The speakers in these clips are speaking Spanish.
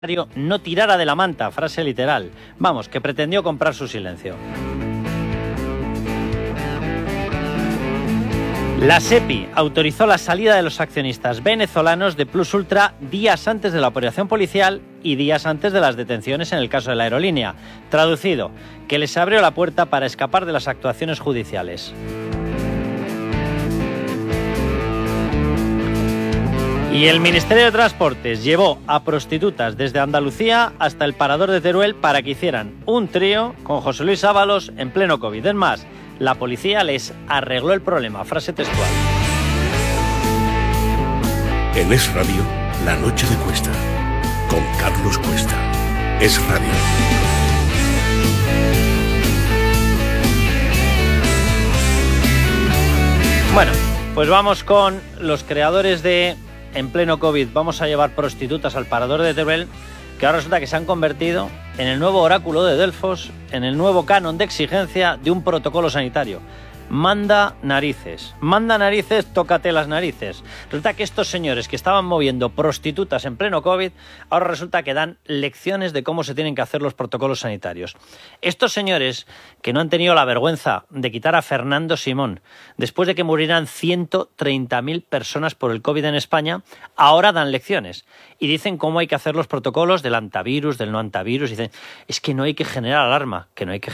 no tirara de la manta, frase literal. Vamos, que pretendió comprar su silencio. La SEPI autorizó la salida de los accionistas venezolanos de Plus Ultra días antes de la operación policial y días antes de las detenciones en el caso de la aerolínea. Traducido, que les abrió la puerta para escapar de las actuaciones judiciales. Y el Ministerio de Transportes llevó a prostitutas desde Andalucía hasta el Parador de Teruel para que hicieran un trío con José Luis Ábalos en pleno COVID. Es más, la policía les arregló el problema. Frase textual. En Es Radio, la noche de Cuesta, con Carlos Cuesta. Es Radio. Bueno, pues vamos con los creadores de En pleno COVID vamos a llevar prostitutas al Parador de Teruel, que ahora resulta que se han convertido en el nuevo oráculo de Delfos, en el nuevo canon de exigencia de un protocolo sanitario. Manda narices, tócate las narices. Resulta que estos señores que estaban moviendo prostitutas en pleno COVID, ahora resulta que dan lecciones de cómo se tienen que hacer los protocolos sanitarios. Estos señores que no han tenido la vergüenza de quitar a Fernando Simón después de que murieran 130.000 personas por el COVID en España, ahora dan lecciones y dicen cómo hay que hacer los protocolos del antivirus, del no antivirus. Y dicen, es que no hay que generar alarma,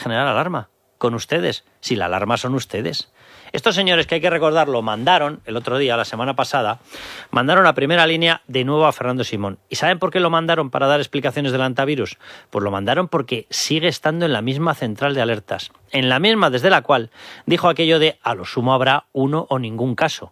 con ustedes, si la alarma son ustedes. Estos señores, que hay que recordarlo, mandaron el otro día, la semana pasada, mandaron a primera línea de nuevo a Fernando Simón. ¿Y saben por qué lo mandaron para dar explicaciones del antivirus? Pues lo mandaron porque sigue estando en la misma central de alertas, en la misma desde la cual dijo aquello de a lo sumo habrá uno o ningún caso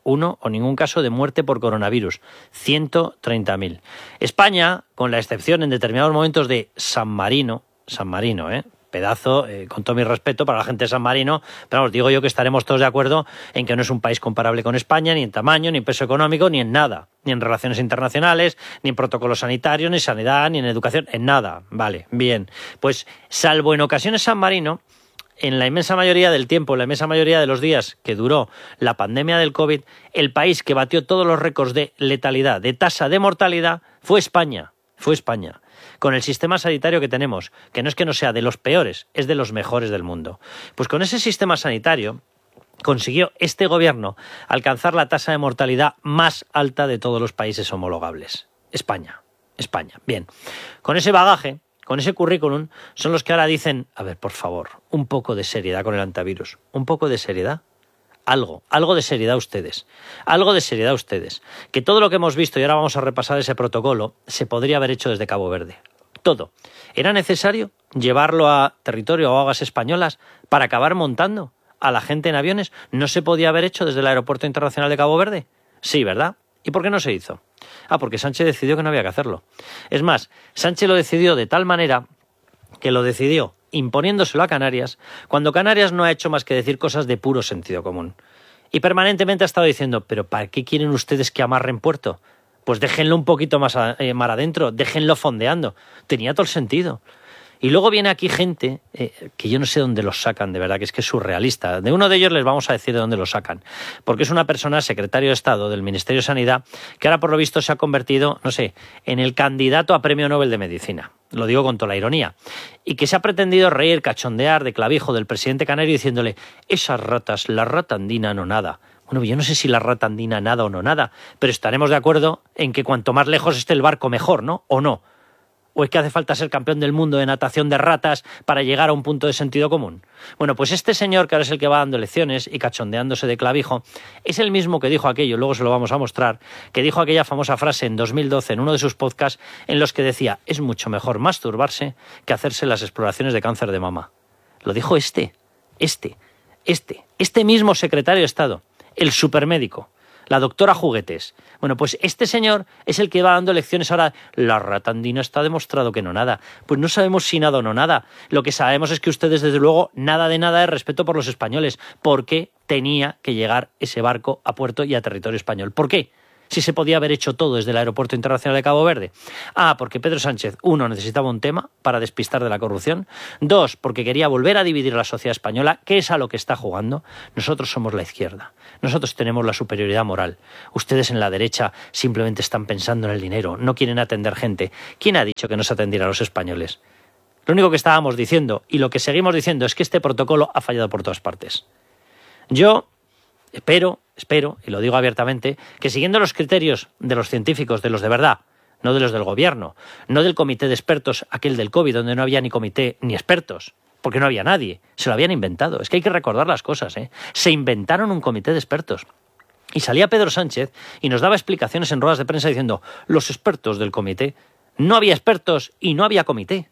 de muerte por coronavirus. 130.000. España, con la excepción en determinados momentos de San Marino, pedazo, con todo mi respeto para la gente de San Marino, pero os digo yo que estaremos todos de acuerdo en que no es un país comparable con España, ni en tamaño, ni en peso económico, ni en nada, ni en relaciones internacionales, ni en protocolos sanitarios, ni en sanidad, ni en educación, en nada. Vale, bien. Pues salvo en ocasiones San Marino, en la inmensa mayoría del tiempo, en la inmensa mayoría de los días que duró la pandemia del COVID, el país que batió todos los récords de letalidad, de tasa de mortalidad, fue España. Con el sistema sanitario que tenemos, que no sea de los peores, es de los mejores del mundo. Pues con ese sistema sanitario consiguió este gobierno alcanzar la tasa de mortalidad más alta de todos los países homologables. España. Bien. Con ese bagaje, con ese currículum, son los que ahora dicen, a ver, por favor, un poco de seriedad con el antivirus. ¿Un poco de seriedad? Algo de seriedad ustedes. Que todo lo que hemos visto, y ahora vamos a repasar ese protocolo, se podría haber hecho desde Cabo Verde. Todo. ¿Era necesario llevarlo a territorio o aguas españolas para acabar montando a la gente en aviones? ¿No se podía haber hecho desde el Aeropuerto Internacional de Cabo Verde? Sí, ¿verdad? ¿Y por qué no se hizo? Porque Sánchez decidió que no había que hacerlo. Es más, Sánchez lo decidió de tal manera que lo decidió imponiéndoselo a Canarias, cuando Canarias no ha hecho más que decir cosas de puro sentido común. Y permanentemente ha estado diciendo, ¿pero para qué quieren ustedes que amarren puerto? Pues déjenlo un poquito más mar adentro, déjenlo fondeando. Tenía todo el sentido. Y luego viene aquí gente que yo no sé dónde los sacan, de verdad, que es surrealista. De uno de ellos les vamos a decir de dónde los sacan. Porque es una persona, secretario de Estado del Ministerio de Sanidad, que ahora por lo visto se ha convertido, en el candidato a Premio Nobel de Medicina. Lo digo con toda la ironía. Y que se ha pretendido reír, cachondear de clavijo del presidente canario diciéndole, esas ratas, la rata andina no nada. Bueno, yo no sé si la rata andina nada o no nada, pero estaremos de acuerdo en que cuanto más lejos esté el barco mejor, ¿no? ¿O no? ¿O es que hace falta ser campeón del mundo de natación de ratas para llegar a un punto de sentido común? Bueno, pues este señor, que ahora es el que va dando lecciones y cachondeándose de clavijo, es el mismo que dijo aquello, luego se lo vamos a mostrar, que dijo aquella famosa frase en 2012 en uno de sus podcasts en los que decía, es mucho mejor masturbarse que hacerse las exploraciones de cáncer de mama. Lo dijo este mismo secretario de Estado, el supermédico, la doctora Juguetes. Bueno, pues este señor es el que va dando lecciones ahora. La rata andina está demostrado que no nada. Pues no sabemos si nada o no nada. Lo que sabemos es que ustedes, desde luego, nada de nada de respeto por los españoles. ¿Por qué tenía que llegar ese barco a puerto y a territorio español? ¿Por qué? si se podía haber hecho todo desde el Aeropuerto Internacional de Cabo Verde? Porque Pedro Sánchez, 1, necesitaba un tema para despistar de la corrupción. 2, porque quería volver a dividir a la sociedad española, que es a lo que está jugando. Nosotros somos la izquierda. Nosotros tenemos la superioridad moral. Ustedes en la derecha simplemente están pensando en el dinero, no quieren atender gente. ¿Quién ha dicho que no se atendiera a los españoles? Lo único que estábamos diciendo, y lo que seguimos diciendo, es que este protocolo ha fallado por todas partes. Yo espero, y lo digo abiertamente, que siguiendo los criterios de los científicos, de los de verdad, no de los del gobierno, no del comité de expertos, aquel del COVID, donde no había ni comité ni expertos, porque no había nadie, se lo habían inventado. Es que hay que recordar las cosas, ¿eh? Se inventaron un comité de expertos. Y salía Pedro Sánchez y nos daba explicaciones en ruedas de prensa diciendo, los expertos del comité. No había expertos y no había comité.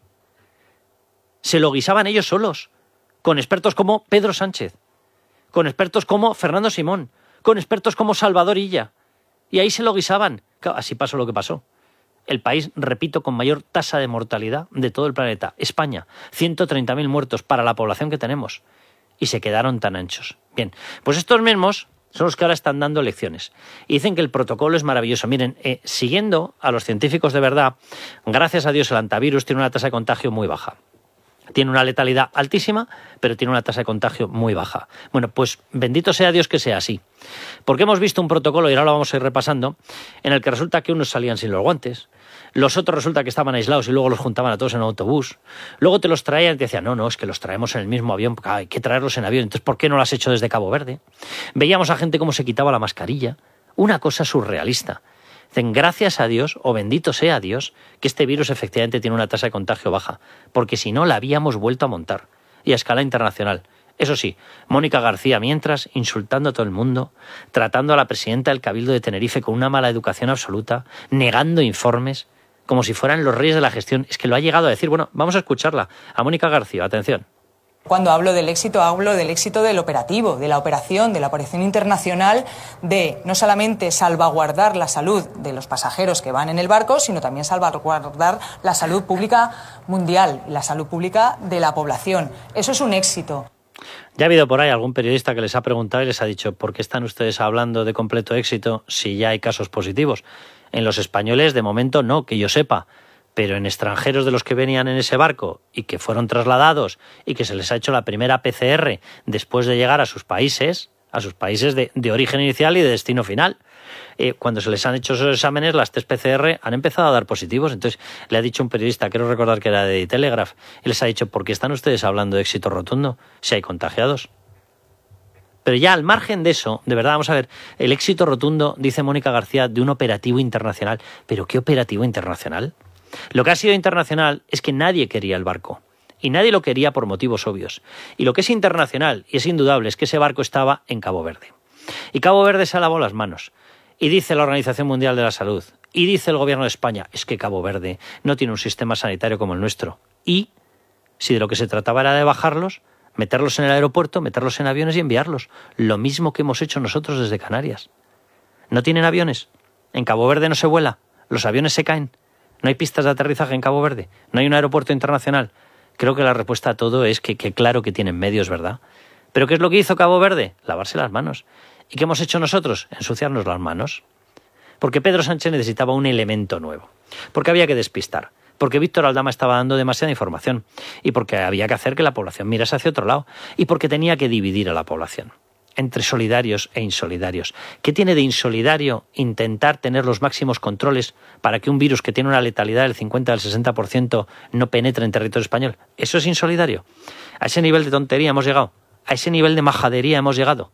Se lo guisaban ellos solos, con expertos como Pedro Sánchez, con expertos como Fernando Simón, con expertos como Salvador Illa. Y ahí se lo guisaban. Así pasó lo que pasó. El país, repito, con mayor tasa de mortalidad de todo el planeta. España, 130.000 muertos para la población que tenemos. Y se quedaron tan anchos. Bien, pues estos mismos son los que ahora están dando lecciones. Y dicen que el protocolo es maravilloso. Miren, siguiendo a los científicos de verdad, gracias a Dios el antivirus tiene una tasa de contagio muy baja. Tiene una letalidad altísima, pero tiene una tasa de contagio muy baja. Bueno, pues bendito sea Dios que sea así. Porque hemos visto un protocolo, y ahora lo vamos a ir repasando, en el que resulta que unos salían sin los guantes, los otros resulta que estaban aislados y luego los juntaban a todos en un autobús. Luego te los traían y te decían, no, es que los traemos en el mismo avión, hay que traerlos en avión, entonces ¿por qué no lo has hecho desde Cabo Verde? Veíamos a gente cómo se quitaba la mascarilla. Una cosa surrealista. Dicen, gracias a Dios, o bendito sea Dios, que este virus efectivamente tiene una tasa de contagio baja, porque si no la habíamos vuelto a montar, y a escala internacional. Eso sí, Mónica García, mientras, insultando a todo el mundo, tratando a la presidenta del Cabildo de Tenerife con una mala educación absoluta, negando informes, como si fueran los reyes de la gestión. Es que lo ha llegado a decir. Bueno, vamos a escucharla. A Mónica García, atención. Cuando hablo del éxito del operativo, de la operación internacional, de no solamente salvaguardar la salud de los pasajeros que van en el barco, sino también salvaguardar la salud pública mundial, la salud pública de la población. Eso es un éxito. Ya ha habido por ahí algún periodista que les ha preguntado y les ha dicho, ¿por qué están ustedes hablando de completo éxito si ya hay casos positivos? En los españoles, de momento, no, que yo sepa. Pero en extranjeros de los que venían en ese barco y que fueron trasladados y que se les ha hecho la primera PCR después de llegar a sus países de origen inicial y de destino final. Cuando se les han hecho esos exámenes, las test PCR han empezado a dar positivos. Entonces le ha dicho un periodista, quiero recordar que era de The Telegraph, y les ha dicho, ¿por qué están ustedes hablando de éxito rotundo si hay contagiados? Pero ya al margen de eso, de verdad, vamos a ver, el éxito rotundo, dice Mónica García, de un operativo internacional. ¿Pero qué operativo internacional? Lo que ha sido internacional es que nadie quería el barco. Y nadie lo quería por motivos obvios. Y lo que es internacional, y es indudable, es que ese barco estaba en Cabo Verde. Y Cabo Verde se lavó las manos. Y dice la Organización Mundial de la Salud, y dice el Gobierno de España, es que Cabo Verde no tiene un sistema sanitario como el nuestro. Y si de lo que se trataba era de bajarlos, meterlos en el aeropuerto, meterlos en aviones y enviarlos. Lo mismo que hemos hecho nosotros desde Canarias. ¿No tienen aviones? En Cabo Verde no se vuela. Los aviones se caen. ¿No hay pistas de aterrizaje en Cabo Verde? ¿No hay un aeropuerto internacional? Creo que la respuesta a todo es que claro que tienen medios, ¿verdad? ¿Pero qué es lo que hizo Cabo Verde? Lavarse las manos. ¿Y qué hemos hecho nosotros? Ensuciarnos las manos. Porque Pedro Sánchez necesitaba un elemento nuevo. Porque había que despistar. Porque Víctor Aldama estaba dando demasiada información. Y porque había que hacer que la población mirase hacia otro lado. Y porque tenía que dividir a la población entre solidarios e insolidarios. ¿Qué tiene de insolidario intentar tener los máximos controles para que un virus que tiene una letalidad del 50 al 60% no penetre en territorio español? ¿Eso es insolidario? ¿A ese nivel de tontería hemos llegado? ¿A ese nivel de majadería hemos llegado?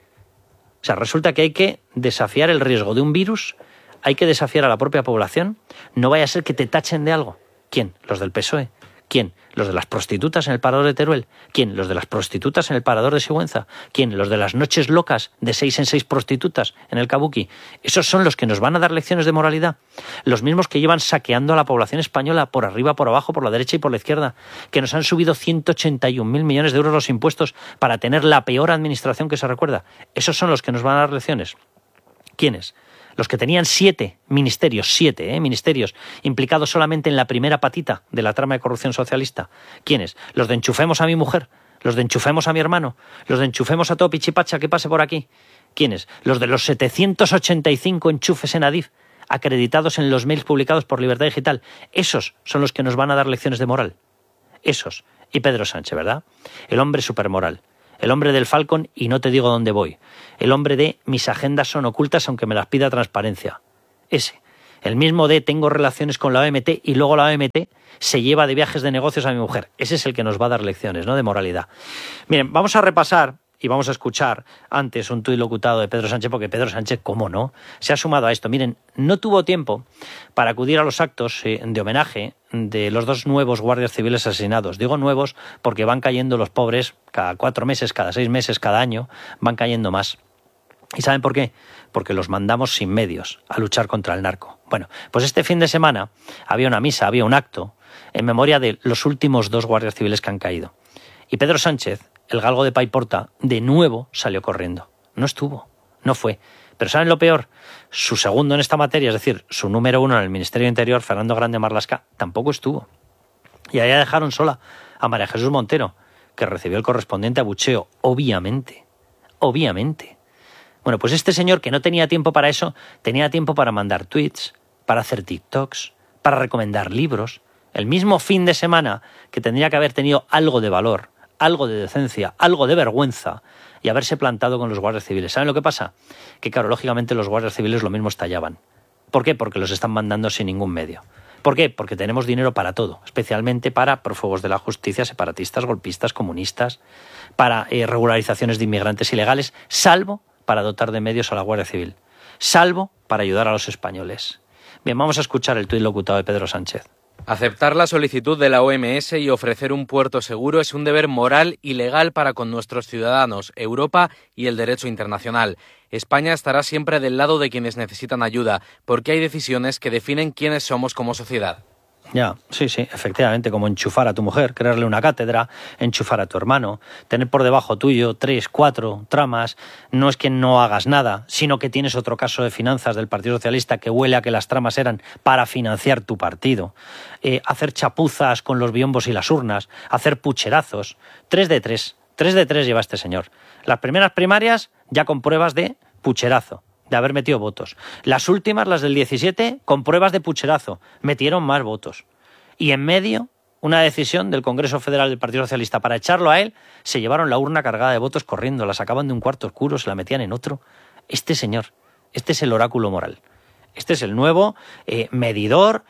O sea, resulta que hay que desafiar el riesgo de un virus, hay que desafiar a la propia población. No vaya a ser que te tachen de algo. ¿Quién? ¿Los del PSOE? ¿Quién? ¿Los de las prostitutas en el parador de Teruel? ¿Quién? ¿Los de las prostitutas en el parador de Sigüenza? ¿Quién? ¿Los de las noches locas de 6 en 6 prostitutas en el Kabuki? ¿Esos son los que nos van a dar lecciones de moralidad? Los mismos que llevan saqueando a la población española por arriba, por abajo, por la derecha y por la izquierda, que nos han subido 181.000 millones de euros los impuestos para tener la peor administración que se recuerda. ¿Esos son los que nos van a dar lecciones? ¿Quiénes? Los que tenían 7 ministerios implicados solamente en la primera patita de la trama de corrupción socialista. ¿Quiénes? Los de enchufemos a mi mujer, los de enchufemos a mi hermano, los de enchufemos a todo pichipacha que pase por aquí. ¿Quiénes? Los de los 785 enchufes en Adif, acreditados en los mails publicados por Libertad Digital. Esos son los que nos van a dar lecciones de moral. Esos. Y Pedro Sánchez, ¿verdad? El hombre supermoral. El hombre del Falcon y no te digo dónde voy. El hombre de mis agendas son ocultas aunque me las pida transparencia. Ese. El mismo de tengo relaciones con la OMT y luego la OMT se lleva de viajes de negocios a mi mujer. Ese es el que nos va a dar lecciones, ¿no?, de moralidad. Miren, vamos a repasar y vamos a escuchar antes un tuit locutado de Pedro Sánchez, porque Pedro Sánchez, ¿cómo no?, se ha sumado a esto. Miren, no tuvo tiempo para acudir a los actos de homenaje de los 2 nuevos guardias civiles asesinados. Digo nuevos porque van cayendo los pobres cada 4 meses, cada 6 meses, cada año, van cayendo más. ¿Y saben por qué? Porque los mandamos sin medios a luchar contra el narco. Bueno, pues este fin de semana había una misa, había un acto en memoria de los últimos 2 guardias civiles que han caído. Y Pedro Sánchez, el galgo de Paiporta, de nuevo salió corriendo. No estuvo, no fue. Pero ¿saben lo peor? Su segundo en esta materia, es decir, su número 1 en el Ministerio de Interior, Fernando Grande Marlaska, tampoco estuvo. Y allá dejaron sola a María Jesús Montero, que recibió el correspondiente abucheo, obviamente. Bueno, pues este señor, que no tenía tiempo para eso, tenía tiempo para mandar tweets, para hacer TikToks, para recomendar libros. El mismo fin de semana que tendría que haber tenido algo de valor, algo de decencia, algo de vergüenza, y haberse plantado con los guardias civiles. ¿Saben lo que pasa? Que, claro, lógicamente los guardias civiles lo mismo estallaban. ¿Por qué? Porque los están mandando sin ningún medio. ¿Por qué? Porque tenemos dinero para todo, especialmente para prófugos de la justicia, separatistas, golpistas, comunistas, para regularizaciones de inmigrantes ilegales, salvo para dotar de medios a la Guardia Civil, salvo para ayudar a los españoles. Bien, vamos a escuchar el tuit locutado de Pedro Sánchez. Aceptar la solicitud de la OMS y ofrecer un puerto seguro es un deber moral y legal para con nuestros ciudadanos, Europa y el derecho internacional. España estará siempre del lado de quienes necesitan ayuda, porque hay decisiones que definen quiénes somos como sociedad. Ya, sí, efectivamente, como enchufar a tu mujer, crearle una cátedra, enchufar a tu hermano, tener por debajo tuyo 3, 4 tramas. No es que no hagas nada, sino que tienes otro caso de finanzas del Partido Socialista que huele a que las tramas eran para financiar tu partido. Hacer chapuzas con los biombos y las urnas, hacer pucherazos. 3 de 3 lleva este señor. Las primeras primarias ya con pruebas de pucherazo, de haber metido votos. Las últimas, las del 17, con pruebas de pucherazo, metieron más votos. Y en medio, una decisión del Congreso Federal del Partido Socialista para echarlo a él, se llevaron la urna cargada de votos corriendo, la sacaban de un cuarto oscuro, se la metían en otro. Este señor, este es el oráculo moral. Este es el nuevo medidor,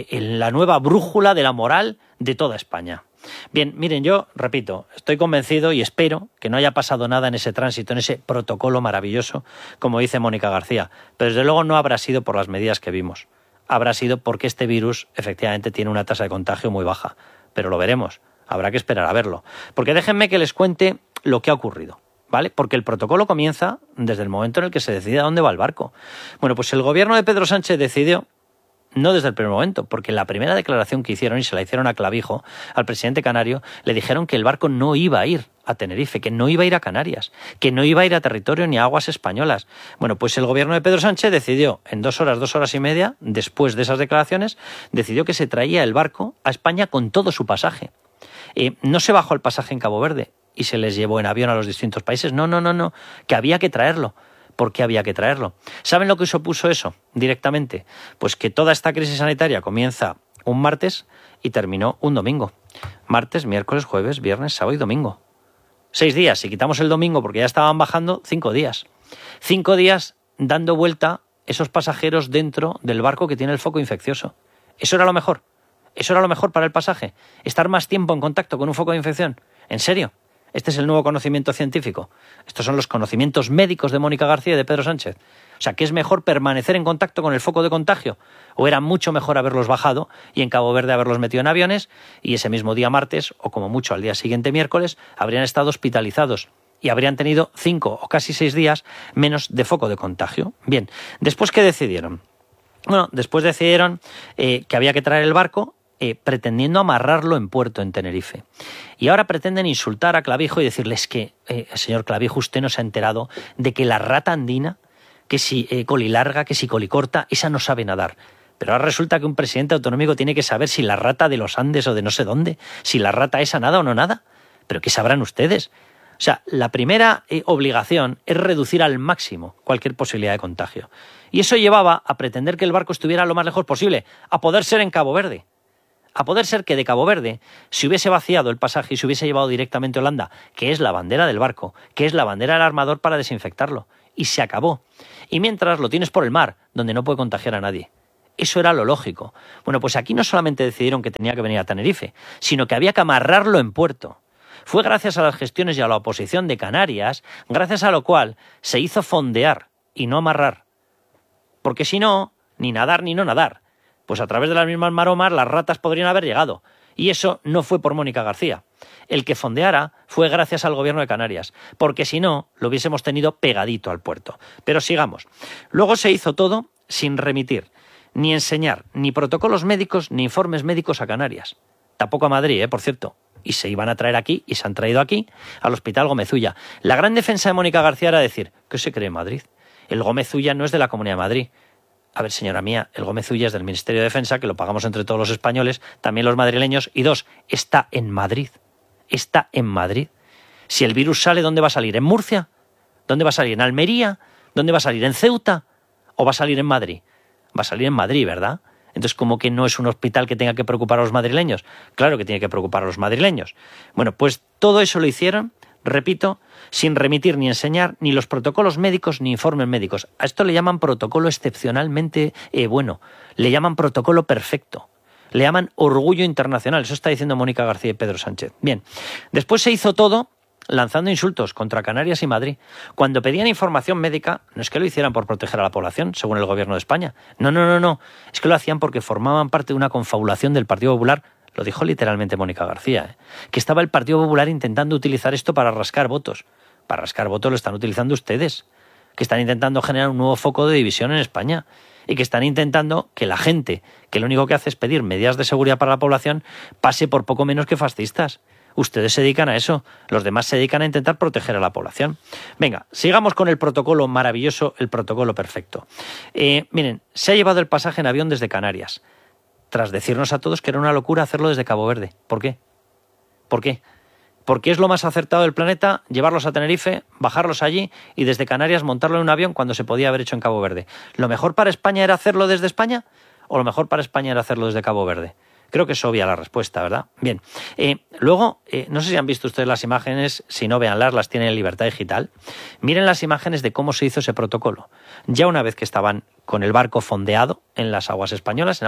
la nueva brújula de la moral de toda España. Bien, miren, yo, repito, estoy convencido y espero que no haya pasado nada en ese tránsito, en ese protocolo maravilloso, como dice Mónica García, pero desde luego no habrá sido por las medidas que vimos. Habrá sido porque este virus efectivamente tiene una tasa de contagio muy baja, pero lo veremos, habrá que esperar a verlo. Porque déjenme que les cuente lo que ha ocurrido, ¿vale? Porque el protocolo comienza desde el momento en el que se decide a dónde va el barco. Bueno, pues el gobierno de Pedro Sánchez decidió, no desde el primer momento, porque la primera declaración que hicieron, y se la hicieron a Clavijo, al presidente canario, le dijeron que el barco no iba a ir a Tenerife, que no iba a ir a Canarias, que no iba a ir a territorio ni a aguas españolas. Bueno, pues el gobierno de Pedro Sánchez decidió, en 2 horas, 2 horas y media, después de esas declaraciones, decidió que se traía el barco a España con todo su pasaje. No se bajó el pasaje en Cabo Verde y se les llevó en avión a los distintos países. No, que había que traerlo. ¿Por qué había que traerlo? ¿Saben lo que supuso eso directamente? Pues que toda esta crisis sanitaria comienza un martes y terminó un domingo. Martes, miércoles, jueves, viernes, sábado y domingo. 6 días. Si quitamos el domingo porque ya estaban bajando, 5 días. 5 días dando vuelta esos pasajeros dentro del barco que tiene el foco infeccioso. Eso era lo mejor. Eso era lo mejor para el pasaje. Estar más tiempo en contacto con un foco de infección. ¿En serio? Este es el nuevo conocimiento científico. Estos son los conocimientos médicos de Mónica García y de Pedro Sánchez. O sea, ¿que es mejor permanecer en contacto con el foco de contagio? ¿O era mucho mejor haberlos bajado y en Cabo Verde haberlos metido en aviones y ese mismo día martes, o como mucho al día siguiente miércoles, habrían estado hospitalizados y habrían tenido 5 o casi 6 días menos de foco de contagio? Bien, ¿después qué decidieron? Bueno, después decidieron que había que traer el barco, pretendiendo amarrarlo en puerto en Tenerife. Y ahora pretenden insultar a Clavijo y decirles que, señor Clavijo, usted no se ha enterado de que la rata andina, que si colilarga, que si colicorta, esa no sabe nadar. Pero ahora resulta que un presidente autonómico tiene que saber si la rata de los Andes o de no sé dónde, si la rata esa nada o no nada. ¿Pero qué sabrán ustedes? O sea, la primera obligación es reducir al máximo cualquier posibilidad de contagio. Y eso llevaba a pretender que el barco estuviera lo más lejos posible, a poder ser en Cabo Verde. A poder ser que de Cabo Verde se hubiese vaciado el pasaje y se hubiese llevado directamente a Holanda, que es la bandera del barco, que es la bandera del armador para desinfectarlo. Y se acabó. Y mientras lo tienes por el mar, donde no puede contagiar a nadie. Eso era lo lógico. Bueno, pues aquí no solamente decidieron que tenía que venir a Tenerife, sino que había que amarrarlo en puerto. Fue gracias a las gestiones y a la oposición de Canarias, gracias a lo cual se hizo fondear y no amarrar. Porque si no, ni nadar ni no nadar. Pues a través de las mismas maromas las ratas podrían haber llegado. Y eso no fue por Mónica García. El que fondeara fue gracias al gobierno de Canarias, porque si no, lo hubiésemos tenido pegadito al puerto. Pero sigamos. Luego se hizo todo sin remitir, ni enseñar, ni protocolos médicos, ni informes médicos a Canarias. Tampoco a Madrid, por cierto. Y se iban a traer aquí, y se han traído aquí, al Hospital Gómez Ulla. La gran defensa de Mónica García era decir, ¿qué se cree en Madrid? El Gómez Ulla no es de la Comunidad de Madrid. A ver, señora mía, el Gómez Ulla es del Ministerio de Defensa, que lo pagamos entre todos los españoles, también los madrileños, y dos, está en Madrid. Está en Madrid. Si el virus sale, ¿dónde va a salir? ¿En Murcia? ¿Dónde va a salir? ¿En Almería? ¿Dónde va a salir? ¿En Ceuta? ¿O va a salir en Madrid? Va a salir en Madrid, ¿verdad? Entonces, ¿cómo que no es un hospital que tenga que preocupar a los madrileños? Claro que tiene que preocupar a los madrileños. Bueno, pues todo eso lo hicieron, repito, sin remitir ni enseñar ni los protocolos médicos ni informes médicos. A esto le llaman protocolo excepcionalmente bueno. Le llaman protocolo perfecto. Le llaman orgullo internacional. Eso está diciendo Mónica García y Pedro Sánchez. Bien, después se hizo todo lanzando insultos contra Canarias y Madrid. Cuando pedían información médica, no es que lo hicieran por proteger a la población, según el gobierno de España. No. Es que lo hacían porque formaban parte de una confabulación del Partido Popular. Lo dijo literalmente Mónica García, que estaba el Partido Popular intentando utilizar esto para rascar votos. Para rascar votos lo están utilizando ustedes, que están intentando generar un nuevo foco de división en España y que están intentando que la gente, que lo único que hace es pedir medidas de seguridad para la población, pase por poco menos que fascistas. Ustedes se dedican a eso, los demás se dedican a intentar proteger a la población. Venga, sigamos con el protocolo maravilloso, el protocolo perfecto. Miren, se ha llevado el pasaje en avión desde Canarias, tras decirnos a todos que era una locura hacerlo desde Cabo Verde. ¿Por qué? ¿Por qué? Porque es lo más acertado del planeta llevarlos a Tenerife, bajarlos allí y desde Canarias montarlo en un avión cuando se podía haber hecho en Cabo Verde. ¿Lo mejor para España era hacerlo desde España o lo mejor para España era hacerlo desde Cabo Verde? Creo que es obvia la respuesta, ¿verdad? Bien. Luego, no sé si han visto ustedes las imágenes, si no, véanlas, las tienen en Libertad Digital. Miren las imágenes de cómo se hizo ese protocolo. Ya una vez que estaban con el barco fondeado en las aguas españolas,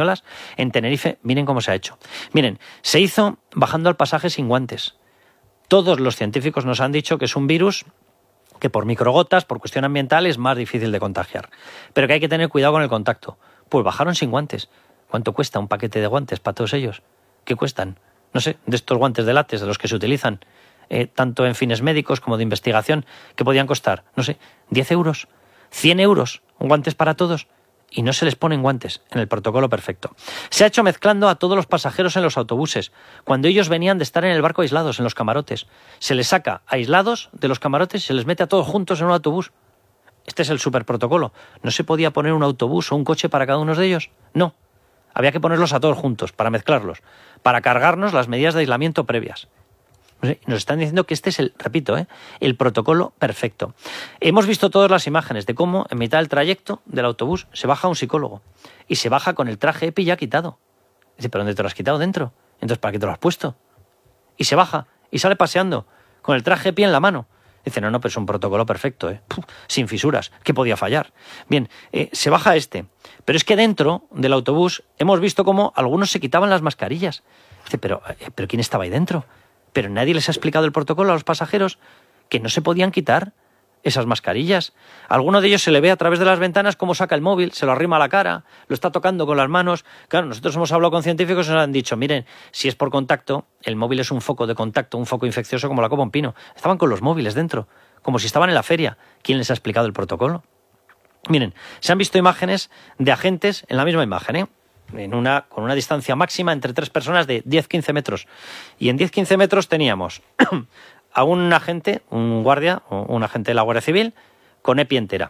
en Tenerife, miren cómo se ha hecho. Miren, se hizo bajando al pasaje sin guantes. Todos los científicos nos han dicho que es un virus que por microgotas, por cuestión ambiental, es más difícil de contagiar. Pero que hay que tener cuidado con el contacto. Pues bajaron sin guantes. ¿Cuánto cuesta un paquete de guantes para todos ellos? ¿Qué cuestan? No sé, de estos guantes de látex, de los que se utilizan tanto en fines médicos como de investigación, ¿qué podían costar? No sé, 10 euros, 100 euros, guantes para todos. Y no se les ponen guantes en el protocolo perfecto. Se ha hecho mezclando a todos los pasajeros en los autobuses, cuando ellos venían de estar en el barco aislados, en los camarotes. Se les saca aislados de los camarotes y se les mete a todos juntos en un autobús. Este es el superprotocolo. ¿No se podía poner un autobús o un coche para cada uno de ellos? No. Había que ponerlos a todos juntos, para mezclarlos, para cargarnos las medidas de aislamiento previas. Nos están diciendo que este es el protocolo perfecto. Hemos visto todas las imágenes de cómo en mitad del trayecto del autobús se baja un psicólogo y se baja con el traje EPI ya quitado. Dice, ¿pero dónde te lo has quitado? Dentro. Entonces, ¿para qué te lo has puesto? Y se baja y sale paseando con el traje EPI en la mano. Dice, no, pero es un protocolo perfecto, sin fisuras. ¿Qué podía fallar? Bien, se baja pero es que dentro del autobús hemos visto cómo algunos se quitaban las mascarillas. Dice, pero ¿quién estaba ahí dentro? Pero nadie les ha explicado el protocolo a los pasajeros que no se podían quitar esas mascarillas. A alguno de ellos se le ve a través de las ventanas cómo saca el móvil, se lo arrima a la cara, lo está tocando con las manos. Claro, nosotros hemos hablado con científicos y nos han dicho, miren, si es por contacto, el móvil es un foco de contacto, un foco infeccioso como la copa un pino. Estaban con los móviles dentro, como si estaban en la feria. ¿Quién les ha explicado el protocolo? Miren, se han visto imágenes de agentes en la misma imagen, con una distancia máxima entre 3 personas de 10-15 metros. Y en 10-15 metros teníamos a un agente, un guardia, un agente de la Guardia Civil, con EPI entera.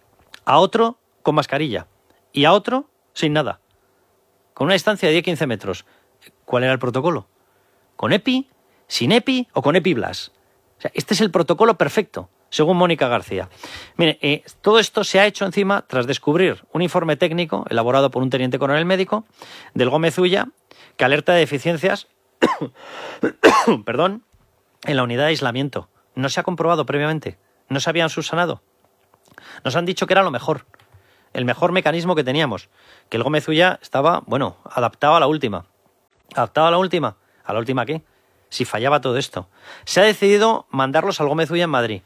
A otro con mascarilla. Y a otro sin nada. Con una distancia de 10-15 metros. ¿Cuál era el protocolo? ¿Con EPI? ¿Sin EPI? ¿O con EPI Blas? O sea, este es el protocolo perfecto, según Mónica García. Mire, todo esto se ha hecho encima tras descubrir un informe técnico elaborado por un teniente coronel médico del Gómez Ulla que alerta de deficiencias perdón, en la unidad de aislamiento. No se ha comprobado previamente, no se habían subsanado. Nos han dicho que era lo mejor, el mejor mecanismo que teníamos, que el Gómez Ulla estaba, adaptado a la última. ¿Adaptado a la última? ¿A la última qué? Si fallaba todo esto. Se ha decidido mandarlos al Gómez Ulla en Madrid.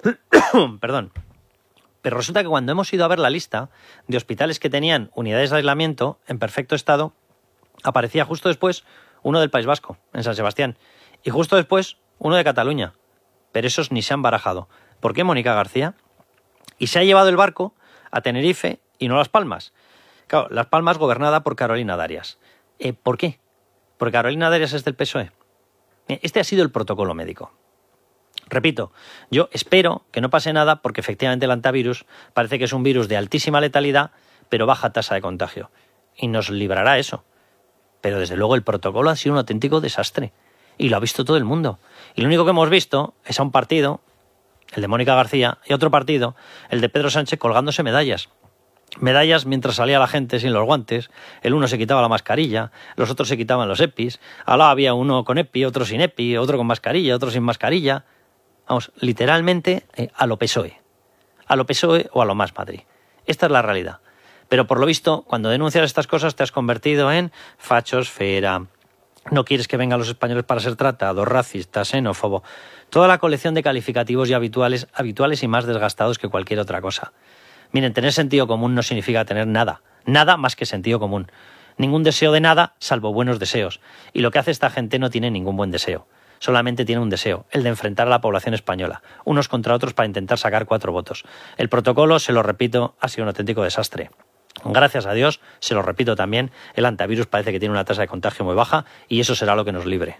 Perdón. Pero resulta que cuando hemos ido a ver la lista de hospitales que tenían unidades de aislamiento en perfecto estado, aparecía justo después uno del País Vasco, en San Sebastián, y justo después uno de Cataluña. Pero esos ni se han barajado. ¿Por qué, Mónica García? Y se ha llevado el barco a Tenerife y no Las Palmas. Claro, Las Palmas gobernada por Carolina Darias. ¿Por qué? Porque Carolina Darias es del PSOE. Este ha sido el protocolo médico. Repito, yo espero que no pase nada porque efectivamente el antivirus parece que es un virus de altísima letalidad, pero baja tasa de contagio. Y nos librará eso. Pero desde luego el protocolo ha sido un auténtico desastre. Y lo ha visto todo el mundo. Y lo único que hemos visto es a un partido, el de Mónica García, y a otro partido, el de Pedro Sánchez, colgándose medallas. Medallas mientras salía la gente sin los guantes, el uno se quitaba la mascarilla, los otros se quitaban los EPIs, al lado había uno con EPI, otro sin EPI, otro con mascarilla, otro sin mascarilla. Vamos, literalmente a lo PSOE. A lo PSOE o a lo Más Madrid. Esta es la realidad. Pero por lo visto, cuando denuncias estas cosas te has convertido en fachosfera. No quieres que vengan los españoles para ser tratados, racista, xenófobo. Toda la colección de calificativos ya habituales y más desgastados que cualquier otra cosa. Miren, tener sentido común no significa tener nada. Nada más que sentido común. Ningún deseo de nada, salvo buenos deseos. Y lo que hace esta gente no tiene ningún buen deseo. Solamente tiene un deseo, el de enfrentar a la población española, unos contra otros para intentar sacar 4 votos. El protocolo, se lo repito, ha sido un auténtico desastre. Gracias a Dios, se lo repito también, el antivirus parece que tiene una tasa de contagio muy baja y eso será lo que nos libre.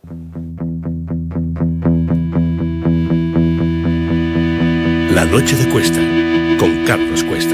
La noche de Cuesta, con Carlos Cuesta.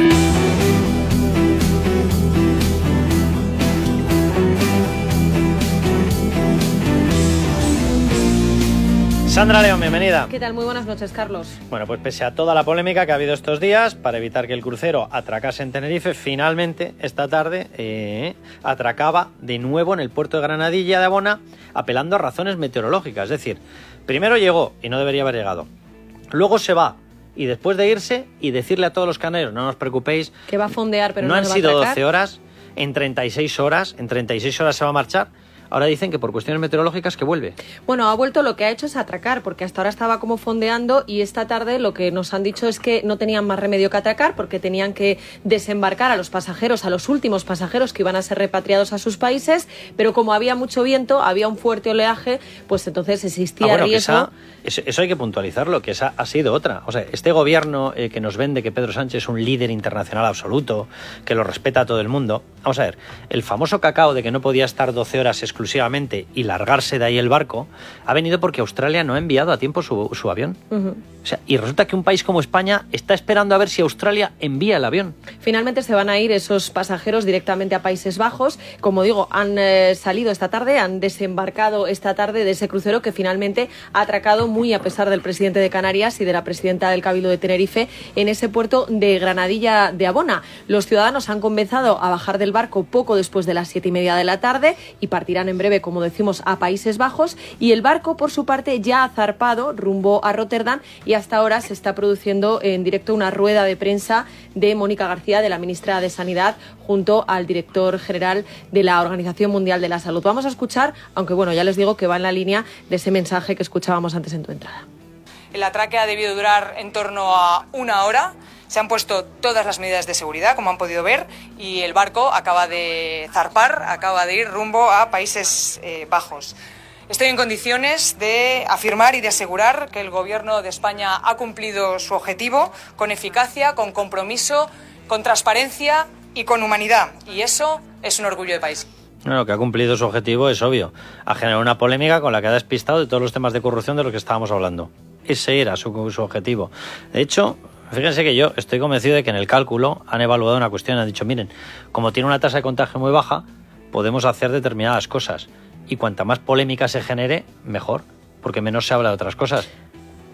Sandra León, bienvenida. ¿Qué tal? Muy buenas noches, Carlos. Bueno, pues pese a toda la polémica que ha habido estos días para evitar que el crucero atracase en Tenerife, finalmente esta tarde atracaba de nuevo en el puerto de Granadilla de Abona, apelando a razones meteorológicas. Es decir, primero llegó y no debería haber llegado. Luego se va y después de irse y decirle a todos los canarios, no os preocupéis, que va a fondear, pero no han se va a sido atracar. 12 horas, en 36 horas se va a marchar. Ahora dicen que por cuestiones meteorológicas que vuelve. Bueno, ha vuelto, lo que ha hecho es atracar, porque hasta ahora estaba como fondeando y esta tarde lo que nos han dicho es que no tenían más remedio que atracar porque tenían que desembarcar a los pasajeros, a los últimos pasajeros que iban a ser repatriados a sus países, pero como había mucho viento, había un fuerte oleaje, pues entonces existía riesgo. Eso hay que puntualizarlo, que esa ha sido otra. O sea, este gobierno que nos vende que Pedro Sánchez es un líder internacional absoluto, que lo respeta a todo el mundo. Vamos a ver, el famoso cacao de que no podía estar 12 horas exclusivamente y largarse de ahí el barco, ha venido porque Australia no ha enviado a tiempo su avión. Uh-huh. O sea, y resulta que un país como España está esperando a ver si Australia envía el avión. Finalmente se van a ir esos pasajeros directamente a Países Bajos. Como digo, han salido esta tarde, han desembarcado esta tarde de ese crucero que finalmente ha atracado muy a pesar del presidente de Canarias y de la presidenta del Cabildo de Tenerife en ese puerto de Granadilla de Abona. Los ciudadanos han comenzado a bajar del barco poco después de las 7:30 de la tarde y partirán en breve, como decimos, a Países Bajos, y el barco por su parte ya ha zarpado rumbo a Rotterdam y hasta ahora se está produciendo en directo una rueda de prensa de Mónica García, de la ministra de Sanidad, junto al director general de la Organización Mundial de la Salud. Vamos a escuchar, aunque bueno, ya les digo que va en la línea de ese mensaje que escuchábamos antes en tu entrada. El atraque ha debido durar en torno a 1 hora. Se han puesto todas las medidas de seguridad, como han podido ver, y el barco acaba de zarpar, acaba de ir rumbo a Países Bajos. Estoy en condiciones de afirmar y de asegurar que el Gobierno de España ha cumplido su objetivo con eficacia, con compromiso, con transparencia y con humanidad. Y eso es un orgullo de país. Bueno, que ha cumplido su objetivo es obvio. Ha generado una polémica con la que ha despistado de todos los temas de corrupción de los que estábamos hablando. Ese era su objetivo. De hecho, fíjense que yo estoy convencido de que en el cálculo han evaluado una cuestión. Han dicho, miren, como tiene una tasa de contagio muy baja, podemos hacer determinadas cosas. Y cuanta más polémica se genere, mejor, porque menos se habla de otras cosas.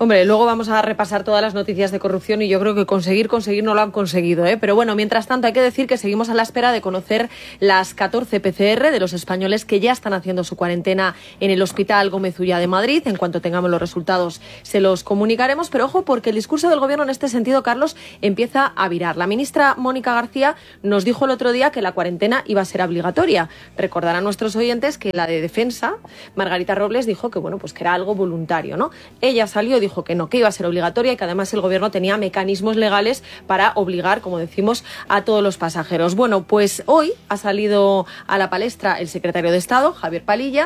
Hombre, luego vamos a repasar todas las noticias de corrupción y yo creo que conseguir no lo han conseguido, ¿eh? Pero bueno, mientras tanto hay que decir que seguimos a la espera de conocer las 14 PCR de los españoles que ya están haciendo su cuarentena en el Hospital Gómez Ulla de Madrid. En cuanto tengamos los resultados se los comunicaremos, pero ojo porque el discurso del Gobierno en este sentido, Carlos, empieza a virar. La ministra Mónica García nos dijo el otro día que la cuarentena iba a ser obligatoria. Recordarán nuestros oyentes que la de Defensa, Margarita Robles, dijo que bueno, pues que era algo voluntario, ¿no? Ella salió y dijo que no, que iba a ser obligatoria y que además el Gobierno tenía mecanismos legales para obligar, como decimos, a todos los pasajeros. Bueno, pues hoy ha salido a la palestra el secretario de Estado, Javier Padilla,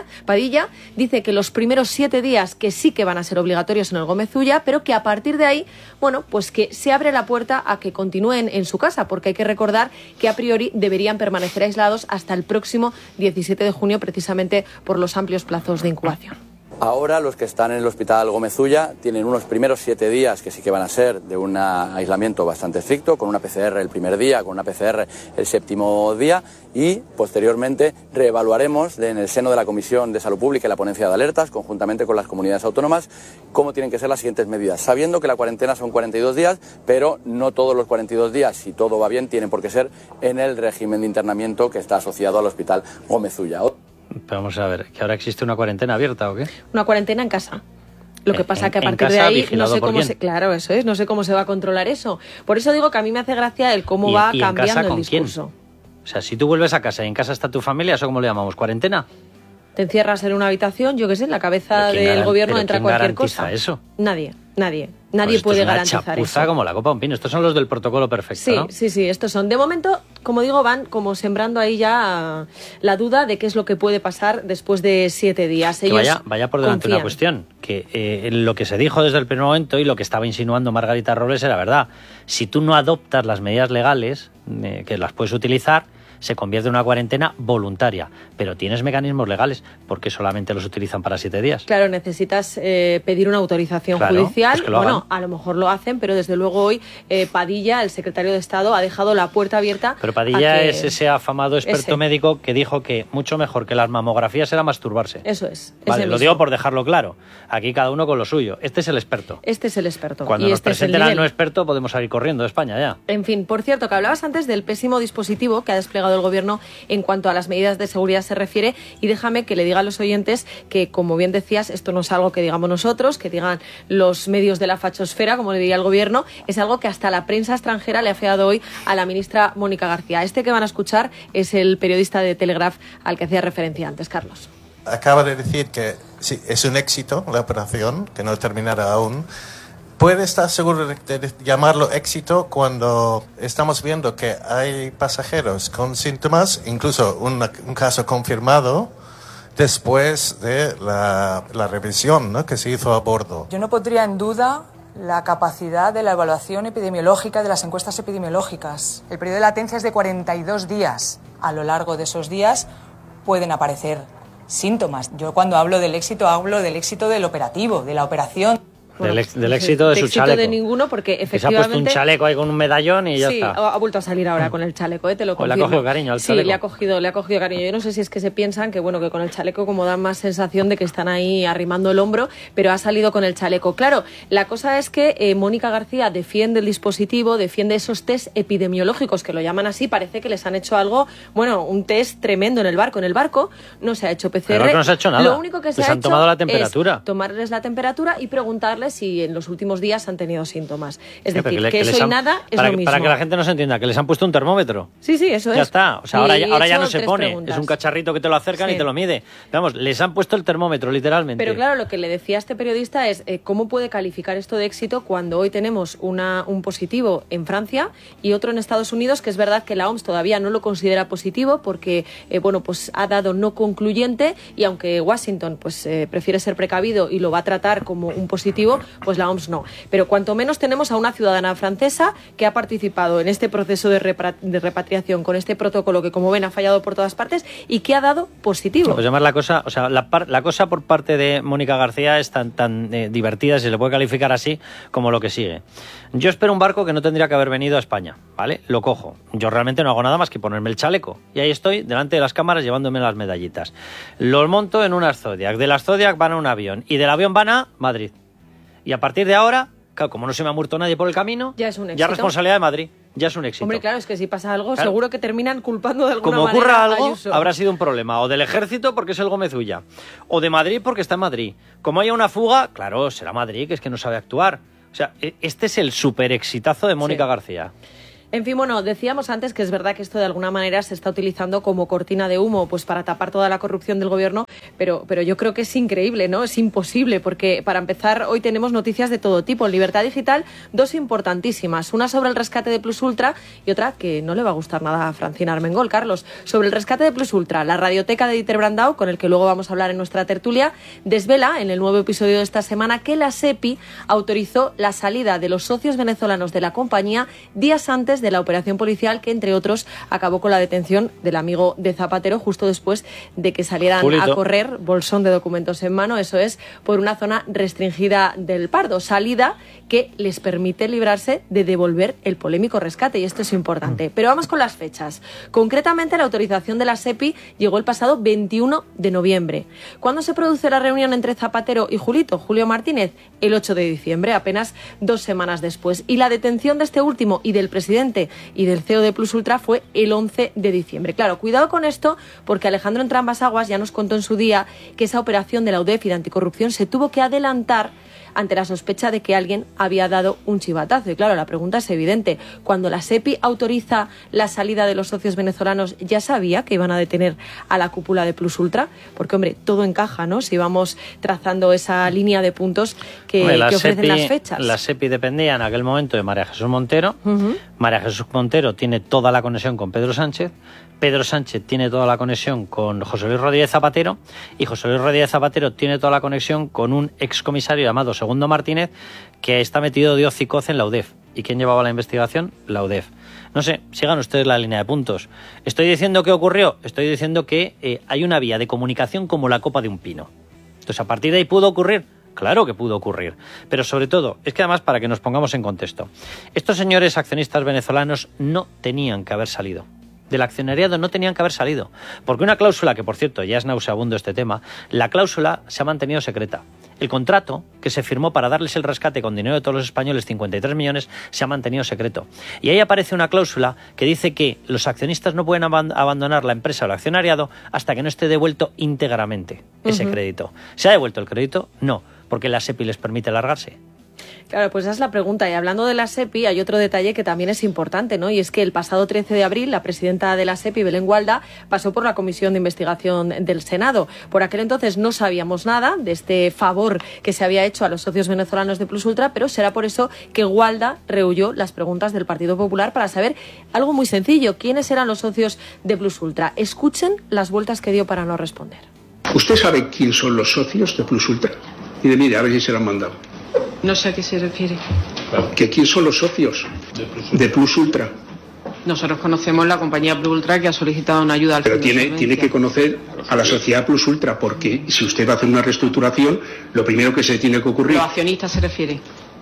dice que los primeros 7 días que sí que van a ser obligatorios en el Gómez Ulla, pero que a partir de ahí, bueno, pues que se abre la puerta a que continúen en su casa, porque hay que recordar que a priori deberían permanecer aislados hasta el próximo 17 de junio, precisamente por los amplios plazos de incubación. Ahora los que están en el Hospital Gómez Ulla tienen unos primeros 7 días que sí que van a ser de un aislamiento bastante estricto, con una PCR el primer día, con una PCR el 7º día y posteriormente reevaluaremos en el seno de la Comisión de Salud Pública y la Ponencia de Alertas, conjuntamente con las comunidades autónomas, cómo tienen que ser las siguientes medidas, sabiendo que la cuarentena son 42 días, pero no todos los 42 días, si todo va bien, tienen por qué ser en el régimen de internamiento que está asociado al Hospital Gómez Ulla. Pero vamos a ver, ¿que ahora existe una cuarentena abierta o qué? Una cuarentena en casa. Lo que pasa que a partir de ahí no sé cómo se... Claro, eso es, no sé cómo se va a controlar eso. Por eso digo que a mí me hace gracia el cómo va cambiando el discurso. ¿Quién? O sea, si tú vuelves a casa y en casa está tu familia, ¿eso cómo le llamamos? ¿Cuarentena? Te encierras en una habitación, yo qué sé, en la cabeza del Gobierno entra cualquier cosa. Eso? Nadie Pues puede garantizar eso. Es una chapuza como la copa de un pino. Estos son los del protocolo perfecto, sí, ¿no? Sí, estos son. De momento, como digo, van como sembrando ahí ya la duda de qué es lo que puede pasar después de 7 días. Ellos vaya por delante confían. una cuestión, que lo que se dijo desde el primer momento y lo que estaba insinuando Margarita Robles era verdad. Si tú no adoptas las medidas legales, que las puedes utilizar, se convierte en una cuarentena voluntaria, pero tienes mecanismos legales, porque solamente los utilizan para 7 días. Claro, necesitas pedir una autorización judicial. Pues que lo hagan. A lo mejor lo hacen, pero desde luego hoy Padilla, el secretario de Estado, ha dejado la puerta abierta. Pero Padilla es ese afamado experto médico que dijo que mucho mejor que las mamografías era masturbarse. Eso es. Vale, lo digo por dejarlo claro. Aquí cada uno con lo suyo. Este es el experto. Cuando nos presenten al no experto podemos salir corriendo de España ya. En fin, por cierto, que hablabas antes del pésimo dispositivo que ha desplegado el Gobierno en cuanto a las medidas de seguridad se refiere, y déjame que le diga a los oyentes que, como bien decías, esto no es algo que digamos nosotros, que digan los medios de la fachosfera, como le diría el Gobierno, es algo que hasta la prensa extranjera le ha feado hoy a la ministra Mónica García. Este que van a escuchar es el periodista de Telegraph al que hacía referencia antes, Carlos. Acaba de decir que sí, es un éxito la operación, que no terminará aún. ¿Puede estar seguro de llamarlo éxito cuando estamos viendo que hay pasajeros con síntomas, incluso un caso confirmado, después de la revisión, ¿no?, que se hizo a bordo? Yo no pondría en duda la capacidad de la evaluación epidemiológica, de las encuestas epidemiológicas. El periodo de latencia es de 42 días. A lo largo de esos días pueden aparecer síntomas. Yo cuando hablo del éxito del operativo, de la operación. Del éxito de su chaleco. De ninguno, porque efectivamente... Se ha puesto un chaleco ahí con un medallón y ya está. Sí, ha vuelto a salir ahora con el chaleco, te lo confirmo. Le ha cogido cariño al chaleco. Sí, le ha cogido cariño. Yo no sé si es que se piensan que con el chaleco como dan más sensación de que están ahí arrimando el hombro, pero ha salido con el chaleco. Claro, la cosa es que Mónica García defiende el dispositivo, defiende esos test epidemiológicos, que lo llaman así, parece que les han hecho algo, un test tremendo en el barco. En el barco no se ha hecho PCR. El barco no se ha hecho nada. Lo único que se ha han hecho tomado la temperatura. Es tomarles la temperatura y preguntarles si en los últimos días han tenido síntomas. Es decir, que eso y nada es lo mismo. Para que la gente nos entienda, que les han puesto un termómetro. Sí, eso es. Ya está. O sea, ahora ya no se pone. Preguntas. Es un cacharrito que te lo acercan y te lo mide. Vamos, les han puesto el termómetro, literalmente. Pero claro, lo que le decía a este periodista es cómo puede calificar esto de éxito cuando hoy tenemos un positivo en Francia y otro en Estados Unidos, que es verdad que la OMS todavía no lo considera positivo porque, pues ha dado no concluyente, y aunque Washington prefiere ser precavido y lo va a tratar como un positivo, pues la OMS no. Pero cuanto menos tenemos a una ciudadana francesa que ha participado en este proceso de repatriación con este protocolo que, como ven, ha fallado por todas partes y que ha dado positivo. Pues además la cosa por parte de Mónica García es tan divertida, si se le puede calificar así, como lo que sigue. Yo espero un barco que no tendría que haber venido a España, ¿vale? Lo cojo. Yo realmente no hago nada más que ponerme el chaleco. Y ahí estoy, delante de las cámaras, llevándome las medallitas. Los monto en unas Zodiac. De las Zodiac van a un avión. Y del avión van a Madrid. Y a partir de ahora, claro, como no se me ha muerto nadie por el camino, ya es un éxito. Ya responsabilidad de Madrid, ya es un éxito. Hombre, claro, es que si pasa algo, claro, seguro que terminan culpando de alguna como manera. Como ocurra algo, Ayuso. Habrá sido un problema. O del Ejército porque es el Gómez Ulla. O de Madrid porque está en Madrid. Como haya una fuga, claro, será Madrid, que es que no sabe actuar. O sea, este es el súper exitazo de Mónica García. En fin, bueno, decíamos antes que es verdad que esto de alguna manera se está utilizando como cortina de humo pues para tapar toda la corrupción del gobierno, pero yo creo que es increíble, ¿no? Es imposible, porque para empezar hoy tenemos noticias de todo tipo. En Libertad Digital, 2 importantísimas. Una sobre el rescate de Plus Ultra y otra que no le va a gustar nada a Francina Armengol. Carlos, sobre el rescate de Plus Ultra, la radioteca de Dieter Brandau, con el que luego vamos a hablar en nuestra tertulia, desvela en el nuevo episodio de esta semana que la SEPI autorizó la salida de los socios venezolanos de la compañía días antes de la operación policial que, entre otros, acabó con la detención del amigo de Zapatero justo después de que salieran a correr, bolsón de documentos en mano, eso es, por una zona restringida del Pardo, salida que les permite librarse de devolver el polémico rescate, y esto es importante. Pero vamos con las fechas. Concretamente, la autorización de la SEPI llegó el pasado 21 de noviembre. ¿Cuándo se produce la reunión entre Zapatero y Julio Martínez? El 8 de diciembre, apenas 2 semanas después. Y la detención de este último y del presidente y del CEO de Plus Ultra fue el 11 de diciembre. Claro, cuidado con esto, porque Alejandro Entrambas-Aguas ya nos contó en su día que esa operación de la UDEF y de anticorrupción se tuvo que adelantar ante la sospecha de que alguien había dado un chivatazo. Y claro, la pregunta es evidente. Cuando la SEPI autoriza la salida de los socios venezolanos, ¿ya sabía que iban a detener a la cúpula de Plus Ultra? Porque, hombre, todo encaja, ¿no? Si vamos trazando esa línea de puntos que ofrecen las fechas. La SEPI dependía en aquel momento de María Jesús Montero. María Jesús Montero tiene toda la conexión con Pedro Sánchez. Pedro Sánchez tiene toda la conexión con José Luis Rodríguez Zapatero, y José Luis Rodríguez Zapatero tiene toda la conexión con un excomisario llamado Segundo Martínez, que está metido de hocicoz en la UDEF. ¿Y quién llevaba la investigación? La UDEF. No sé, sigan ustedes la línea de puntos. ¿Estoy diciendo qué ocurrió? Estoy diciendo que hay una vía de comunicación como la copa de un pino. Entonces, a partir de ahí, ¿pudo ocurrir? Claro que pudo ocurrir. Pero sobre todo, es que además, para que nos pongamos en contexto, estos señores accionistas venezolanos no tenían que haber salido. Del accionariado no tenían que haber salido, porque una cláusula, que por cierto ya es nauseabundo este tema, la cláusula se ha mantenido secreta. El contrato que se firmó para darles el rescate con dinero de todos los españoles, 53 millones, se ha mantenido secreto. Y ahí aparece una cláusula que dice que los accionistas no pueden abandonar la empresa o el accionariado hasta que no esté devuelto íntegramente ese crédito. ¿Se ha devuelto el crédito? No, porque la SEPI les permite largarse. Claro, pues esa es la pregunta. Y hablando de la SEPI, hay otro detalle que también es importante, ¿no? Y es que el pasado 13 de abril, la presidenta de la SEPI, Belén Gualda, pasó por la Comisión de Investigación del Senado. Por aquel entonces no sabíamos nada de este favor que se había hecho a los socios venezolanos de Plus Ultra, pero será por eso que Gualda rehuyó las preguntas del Partido Popular para saber algo muy sencillo: ¿quiénes eran los socios de Plus Ultra? Escuchen las vueltas que dio para no responder. ¿Usted sabe quién son los socios de Plus Ultra? Mire, a ver si se lo han mandado. No sé a qué se refiere. ¿Que quién son los socios de Plus Ultra? Nosotros conocemos la compañía Plus Ultra, que ha solicitado una ayuda al Pero tiene que conocer a la sociedad Plus Ultra, porque si usted va a hacer una reestructuración, lo primero que se tiene que ocurrir... ¿Los accionistas se refiere?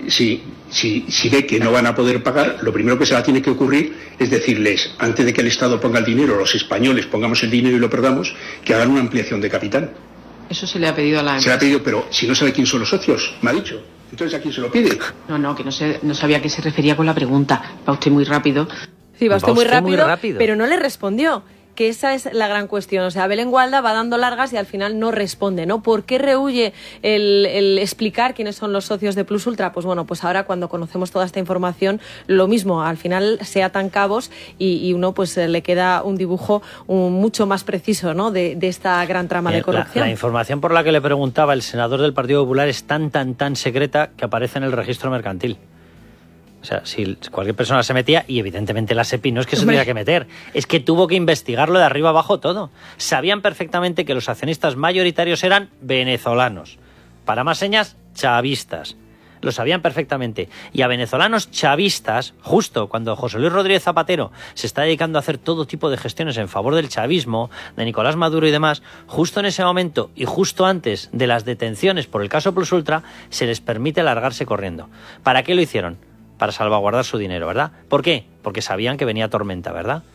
Si ve que no van a poder pagar, lo primero que se va tiene que ocurrir es decirles, antes de que el Estado ponga el dinero, los españoles pongamos el dinero y lo perdamos, que hagan una ampliación de capital. Eso se le ha pedido a la empresa. Se le ha pedido, pero si no sabe quién son los socios, me ha dicho. Entonces, ¿a quién se lo pide? No, que no sabía a qué se refería con la pregunta. Va usted muy rápido. Sí, va usted muy rápido, pero no le respondió. Que esa es la gran cuestión. O sea, Belén Gualda va dando largas y al final no responde, ¿no? ¿Por qué rehúye el explicar quiénes son los socios de Plus Ultra? Pues bueno, pues ahora cuando conocemos toda esta información, lo mismo, al final se atan cabos y uno pues le queda un dibujo mucho más preciso, ¿no? De esta gran trama de corrupción. La información por la que le preguntaba el senador del Partido Popular es tan secreta que aparece en el registro mercantil. O sea, si cualquier persona se metía, y evidentemente la SEPI no es que se tuviera que meter, es que tuvo que investigarlo de arriba abajo todo. Sabían perfectamente que los accionistas mayoritarios eran venezolanos. Para más señas, chavistas. Lo sabían perfectamente. Y a venezolanos chavistas, justo cuando José Luis Rodríguez Zapatero se está dedicando a hacer todo tipo de gestiones en favor del chavismo, de Nicolás Maduro y demás, justo en ese momento y justo antes de las detenciones por el caso Plus Ultra, se les permite largarse corriendo. ¿Para qué lo hicieron? Para salvaguardar su dinero, ¿verdad? ¿Por qué? Porque sabían que venía tormenta, ¿verdad?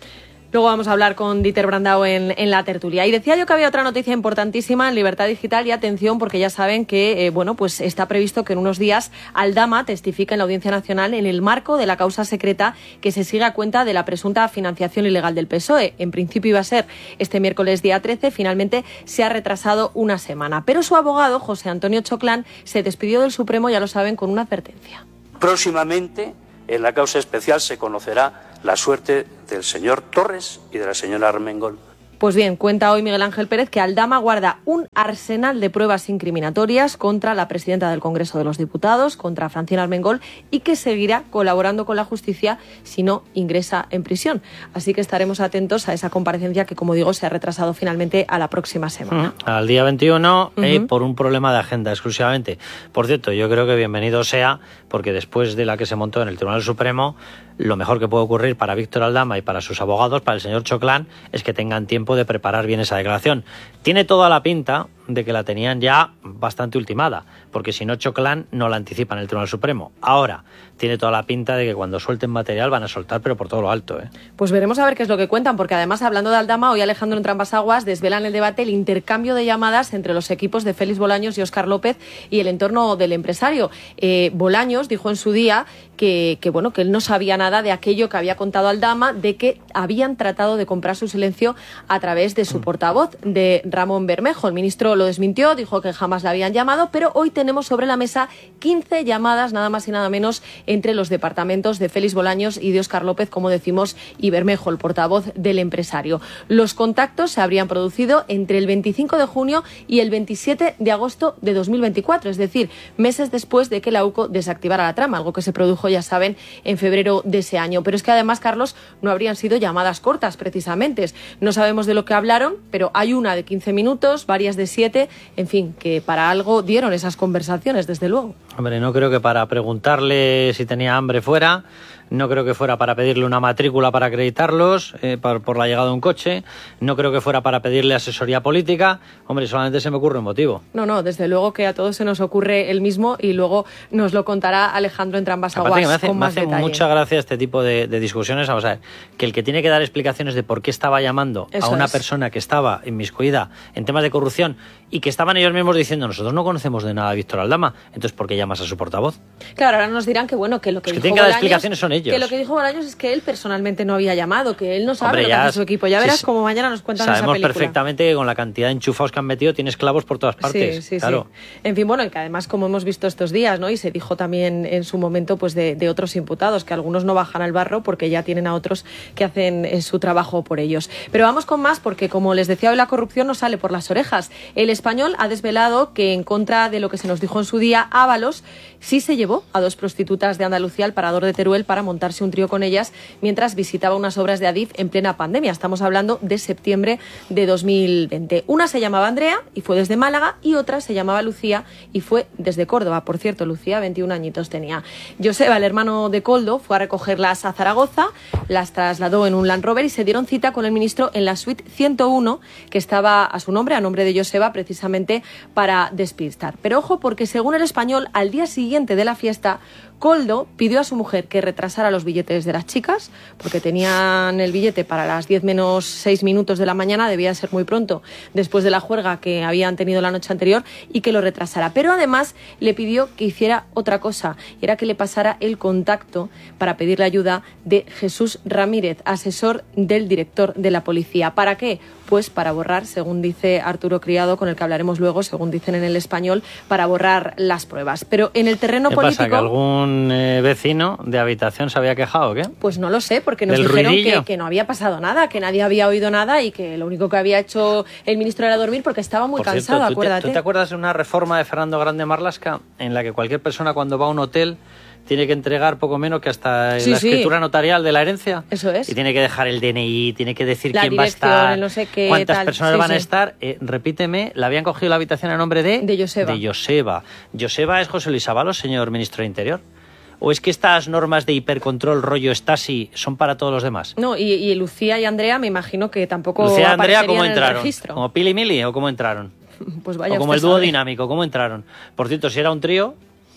Luego vamos a hablar con Dieter Brandao en la tertulia. Y decía yo que había otra noticia importantísima en Libertad Digital, y atención, porque ya saben que pues está previsto que en unos días Aldama testifique en la Audiencia Nacional en el marco de la causa secreta que se sigue a cuenta de la presunta financiación ilegal del PSOE. En principio iba a ser este miércoles día 13, finalmente se ha retrasado una semana. Pero su abogado, José Antonio Choclán, se despidió del Supremo, ya lo saben, con una advertencia. Próximamente, en la causa especial se conocerá la suerte del señor Torres y de la señora Armengol. Pues bien, cuenta hoy Miguel Ángel Pérez que Aldama guarda un arsenal de pruebas incriminatorias contra la presidenta del Congreso de los Diputados, contra Francina Armengol, y que seguirá colaborando con la justicia si no ingresa en prisión. Así que estaremos atentos a esa comparecencia que, como digo, se ha retrasado finalmente a la próxima semana. Al día 21, por un problema de agenda exclusivamente. Por cierto, yo creo que bienvenido sea, porque después de la que se montó en el Tribunal Supremo, lo mejor que puede ocurrir para Víctor Aldama y para sus abogados, para el señor Choclán, es que tengan tiempo de preparar bien esa declaración. Tiene toda la pinta de que la tenían ya bastante ultimada, porque si no, Choclán no la anticipa en el Tribunal Supremo. Ahora, tiene toda la pinta de que cuando suelten material van a soltar, pero por todo lo alto, ¿eh? Pues veremos a ver qué es lo que cuentan, porque además, hablando de Aldama, hoy Alejandro Entrambas-Aguas desvela en el debate el intercambio de llamadas entre los equipos de Félix Bolaños y Óscar López y el entorno del empresario. Bolaños dijo en su día que él no sabía nada de aquello que había contado Aldama, de que habían tratado de comprar su silencio a través de su portavoz, de Ramón Bermejo. El ministro lo desmintió, dijo que jamás la habían llamado, pero hoy tenemos sobre la mesa 15 llamadas, nada más y nada menos, entre los departamentos de Félix Bolaños y de Óscar López, como decimos, y Bermejo, el portavoz del empresario. Los contactos se habrían producido entre el 25 de junio y el 27 de agosto de 2024, es decir, meses después de que la UCO desactivara la trama, algo que se produjo, ya saben, en febrero de ese año. Pero es que además, Carlos, no habrían sido llamadas cortas, precisamente. No sabemos de lo que hablaron, pero hay una de 15 minutos, varias de 7, en fin, que para algo dieron esas conversaciones, desde luego. Hombre, no creo que para preguntarle si tenía hambre fuera, no creo que fuera para pedirle una matrícula para acreditarlos, por la llegada de un coche, no creo que fuera para pedirle asesoría política. Hombre, solamente se me ocurre un motivo. No, desde luego que a todos se nos ocurre el mismo, y luego nos lo contará Alejandro Entrambas-Aguas con más detalle. Me hace mucha gracia este tipo de discusiones. Vamos a ver, que el que tiene que dar explicaciones de por qué estaba llamando a una persona que estaba inmiscuida en temas de corrupción y que estaban ellos mismos diciendo: nosotros no conocemos de nada a Víctor Aldama, entonces ¿por qué llamas a su portavoz? Claro, ahora nos dirán que lo que dijo que tienen que dar explicaciones son ellos. Que lo que dijo Bolaños es que él personalmente no había llamado, que él no sabe lo que hace su equipo. Ya verás como mañana nos cuentan esa película. Sabemos perfectamente que con la cantidad de enchufados que han metido tienes clavos por todas partes. Sí, claro. Sí. En fin, y que además, como hemos visto estos días, ¿no? Y se dijo también en su momento, pues de otros imputados, que algunos no bajan al barro porque ya tienen a otros que hacen su trabajo por ellos. Pero vamos con más, porque como les decía hoy, la corrupción no sale por las orejas. El Español ha desvelado que, en contra de lo que se nos dijo en su día, Ábalos sí se llevó a 2 prostitutas de Andalucía al Parador de Teruel para montarse un trío con ellas mientras visitaba unas obras de Adif en plena pandemia. Estamos hablando de septiembre de 2020. Una se llamaba Andrea y fue desde Málaga, y otra se llamaba Lucía y fue desde Córdoba. Por cierto, Lucía 21 añitos tenía. Joseba, el hermano de Koldo, fue a recogerlas a Zaragoza, las trasladó en un Land Rover y se dieron cita con el ministro en la suite 101, que estaba a su nombre, a nombre de Joseba, precisamente para despistar. Pero ojo, porque según El Español, al día siguiente de la fiesta, Koldo pidió a su mujer que retrasara los billetes de las chicas, porque tenían el billete para las 10 menos 6 minutos de la mañana, debía ser muy pronto, después de la juerga que habían tenido la noche anterior, y que lo retrasara. Pero además le pidió que hiciera otra cosa, y era que le pasara el contacto para pedirle ayuda de Jesús Ramírez, asesor del director de la policía. ¿Para qué? Pues para borrar, según dice Arturo Criado, con el que hablaremos luego, según dicen en El Español, para borrar las pruebas. Pero en el terreno político... ¿Qué pasa, que algún vecino de habitación se había quejado o qué? Pues no lo sé, porque nos dijeron que no había pasado nada, que nadie había oído nada y que lo único que había hecho el ministro era dormir porque estaba muy cansado, acuérdate. ¿Tú te acuerdas de una reforma de Fernando Grande Marlaska en la que cualquier persona, cuando va a un hotel, tiene que entregar poco menos que hasta la escritura notarial de la herencia? Eso es. Y tiene que dejar el DNI, tiene que decir la quién va a estar, no sé qué, cuántas personas van a estar. Repíteme, ¿le habían cogido la habitación a nombre de Joseba? De Joseba. ¿Joseba es José Luis Ábalos, señor ministro de Interior? ¿O es que estas normas de hipercontrol rollo Stasi son para todos los demás? No, y Lucía y Andrea me imagino que tampoco Lucía y Andrea, ¿cómo en entraron? El registro. ¿Como Pili Mili o cómo entraron? Pues vaya, o como el dúo dinámico, ¿cómo entraron? Por cierto, si era un trío...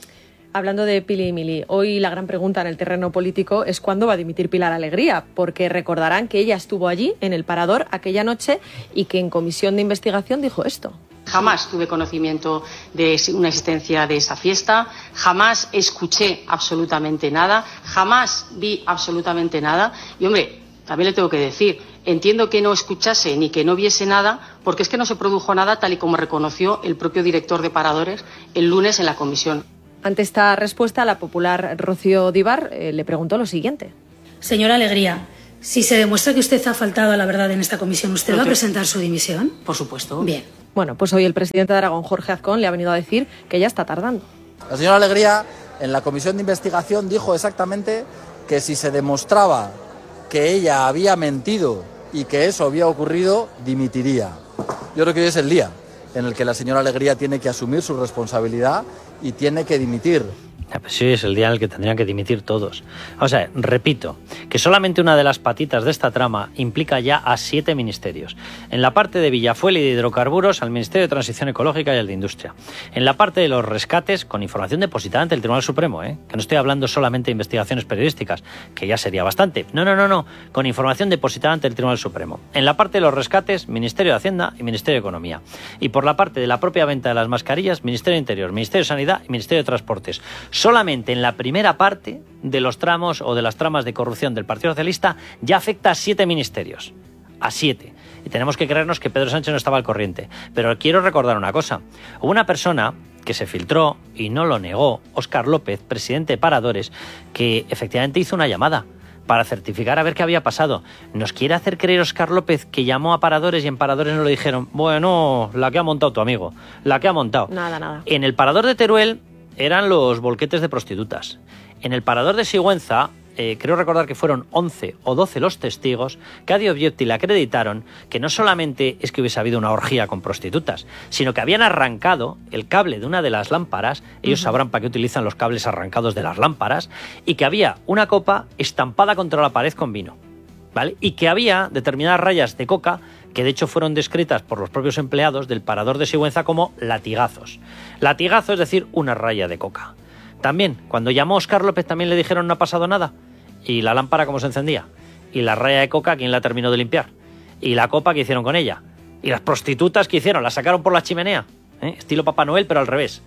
Hablando de Pili y Mili, hoy la gran pregunta en el terreno político es cuándo va a dimitir Pilar Alegría, porque recordarán que ella estuvo allí, en el Parador, aquella noche, y que en comisión de investigación dijo esto. Jamás tuve conocimiento de una existencia de esa fiesta, jamás escuché absolutamente nada, jamás vi absolutamente nada. Y, hombre, también le tengo que decir, entiendo que no escuchase ni que no viese nada, porque es que no se produjo nada tal y como reconoció el propio director de Paradores el lunes en la comisión. Ante esta respuesta, la popular Rocío Díbar le preguntó lo siguiente. Señora Alegría, si se demuestra que usted ha faltado a la verdad en esta comisión, ¿usted va a presentar su dimisión? Por supuesto. Bien. Bueno, pues hoy el presidente de Aragón, Jorge Azcón, le ha venido a decir que ya está tardando. La señora Alegría, en la comisión de investigación, dijo exactamente que si se demostraba que ella había mentido y que eso había ocurrido, dimitiría. Yo creo que hoy es el día en el que la señora Alegría tiene que asumir su responsabilidad y tiene que dimitir. Pues sí, es el día en el que tendrían que dimitir todos. O sea, repito, que solamente una de las patitas de esta trama implica ya a 7 ministerios. En la parte de Villafuel y de hidrocarburos, al Ministerio de Transición Ecológica y al de Industria. En la parte de los rescates, con información depositada ante el Tribunal Supremo, que no estoy hablando solamente de investigaciones periodísticas, que ya sería bastante. No, con información depositada ante el Tribunal Supremo. En la parte de los rescates, Ministerio de Hacienda y Ministerio de Economía. Y por la parte de la propia venta de las mascarillas, Ministerio de Interior, Ministerio de Sanidad y Ministerio de Transportes. Solamente en la primera parte de los tramos o de las tramas de corrupción del Partido Socialista ya afecta a 7 ministerios. A 7. Y tenemos que creernos que Pedro Sánchez no estaba al corriente. Pero quiero recordar una cosa. Hubo una persona que se filtró y no lo negó, Óscar López, presidente de Paradores, que efectivamente hizo una llamada para certificar a ver qué había pasado. ¿Nos quiere hacer creer Óscar López que llamó a Paradores y en Paradores no le dijeron, bueno, la que ha montado tu amigo, la que ha montado? Nada. En el Parador de Teruel eran los volquetes de prostitutas. En el Parador de Sigüenza, creo recordar que fueron 11 o 12 los testigos que a Dio Biotti le acreditaron que no solamente es que hubiese habido una orgía con prostitutas, sino que habían arrancado el cable de una de las lámparas, ellos sabrán para qué utilizan los cables arrancados de las lámparas, y que había una copa estampada contra la pared con vino, ¿vale? Y que había determinadas rayas de coca que de hecho fueron descritas por los propios empleados del Parador de Sigüenza como latigazos. Latigazo es decir, una raya de coca. También, cuando llamó Óscar López también le dijeron no ha pasado nada. ¿Y la lámpara cómo se encendía? ¿Y la raya de coca quién la terminó de limpiar? ¿Y la copa qué hicieron con ella? ¿Y las prostitutas qué hicieron? ¿La sacaron por la chimenea? Estilo Papá Noel pero al revés.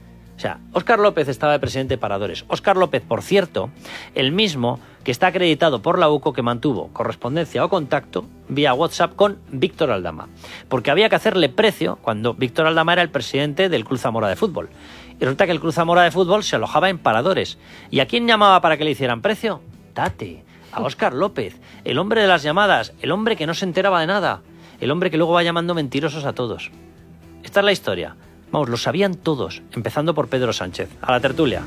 O sea, Óscar López estaba de presidente de Paradores. Óscar López, por cierto, el mismo que está acreditado por la UCO que mantuvo correspondencia o contacto vía WhatsApp con Víctor Aldama. Porque había que hacerle precio cuando Víctor Aldama era el presidente del Club Zamora de Fútbol. Y resulta que el Club Zamora de Fútbol se alojaba en Paradores. ¿Y a quién llamaba para que le hicieran precio? Tate, a Óscar López, el hombre de las llamadas, el hombre que no se enteraba de nada, el hombre que luego va llamando mentirosos a todos. Esta es la historia. Vamos, lo sabían todos, empezando por Pedro Sánchez. A la tertulia.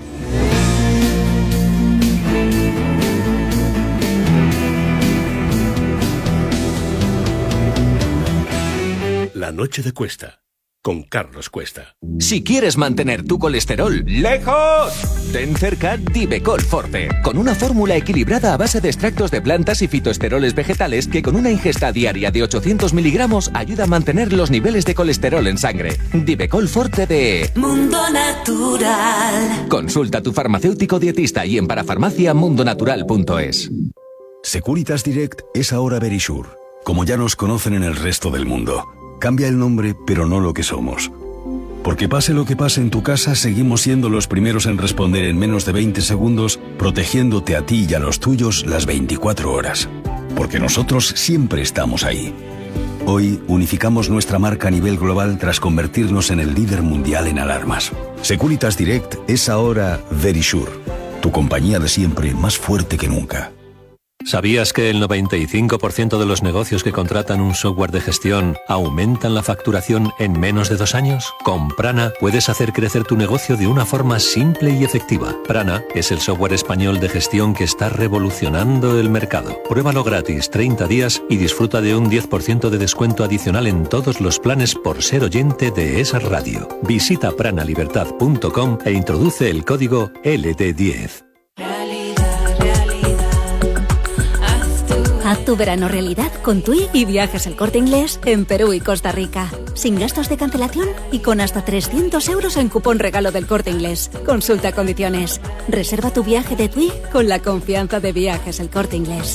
La noche de Cuesta, con Carlos Cuesta. Si quieres mantener tu colesterol lejos, ten cerca Divecol Forte, con una fórmula equilibrada a base de extractos de plantas y fitoesteroles vegetales que con una ingesta diaria de 800 miligramos ayuda a mantener los niveles de colesterol en sangre. Divecol Forte de Mundo Natural. Consulta a tu farmacéutico dietista y en parafarmaciamundonatural.es. Securitas Direct es ahora Verisure, como ya nos conocen en el resto del mundo. Cambia el nombre, pero no lo que somos. Porque pase lo que pase en tu casa, seguimos siendo los primeros en responder en menos de 20 segundos, protegiéndote a ti y a los tuyos las 24 horas. Porque nosotros siempre estamos ahí. Hoy unificamos nuestra marca a nivel global tras convertirnos en el líder mundial en alarmas. Securitas Direct es ahora Verisure, tu compañía de siempre más fuerte que nunca. ¿Sabías que el 95% de los negocios que contratan un software de gestión aumentan la facturación en menos de 2 años? Con Prana puedes hacer crecer tu negocio de una forma simple y efectiva. Prana es el software español de gestión que está revolucionando el mercado. Pruébalo gratis 30 días y disfruta de un 10% de descuento adicional en todos los planes por ser oyente de esa radio. Visita pranalibertad.com e introduce el código LD10. Haz tu verano realidad con TUI y Viajes El Corte Inglés en Perú y Costa Rica. Sin gastos de cancelación y con hasta 300 euros en cupón regalo del Corte Inglés. Consulta condiciones. Reserva tu viaje de TUI con la confianza de Viajes El Corte Inglés.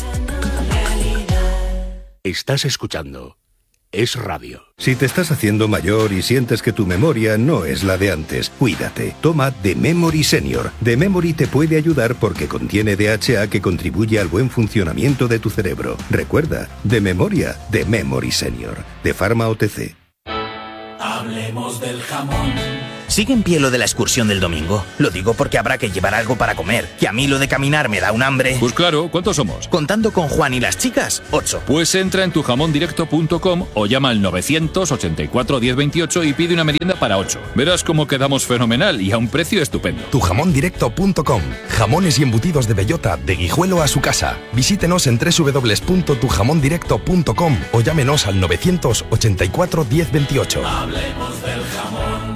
Estás escuchando Es Radio. Si te estás haciendo mayor y sientes que tu memoria no es la de antes, cuídate. Toma The Memory Senior. The Memory te puede ayudar porque contiene DHA que contribuye al buen funcionamiento de tu cerebro. Recuerda, de memoria, The Memory Senior. De Pharma OTC. Hablemos del jamón. ¿Sigue en pie lo de la excursión del domingo? Lo digo porque habrá que llevar algo para comer. Que a mí lo de caminar me da un hambre. Pues claro, ¿cuántos somos? Contando con Juan y las chicas, 8. Pues entra en tujamondirecto.com o llama al 984 1028 y pide una merienda para 8. Verás cómo quedamos fenomenal y a un precio estupendo. Tujamondirecto.com. Jamones y embutidos de bellota de Guijuelo a su casa. Visítenos en www.tujamondirecto.com o llámenos al 984 1028. Hablemos del jamón.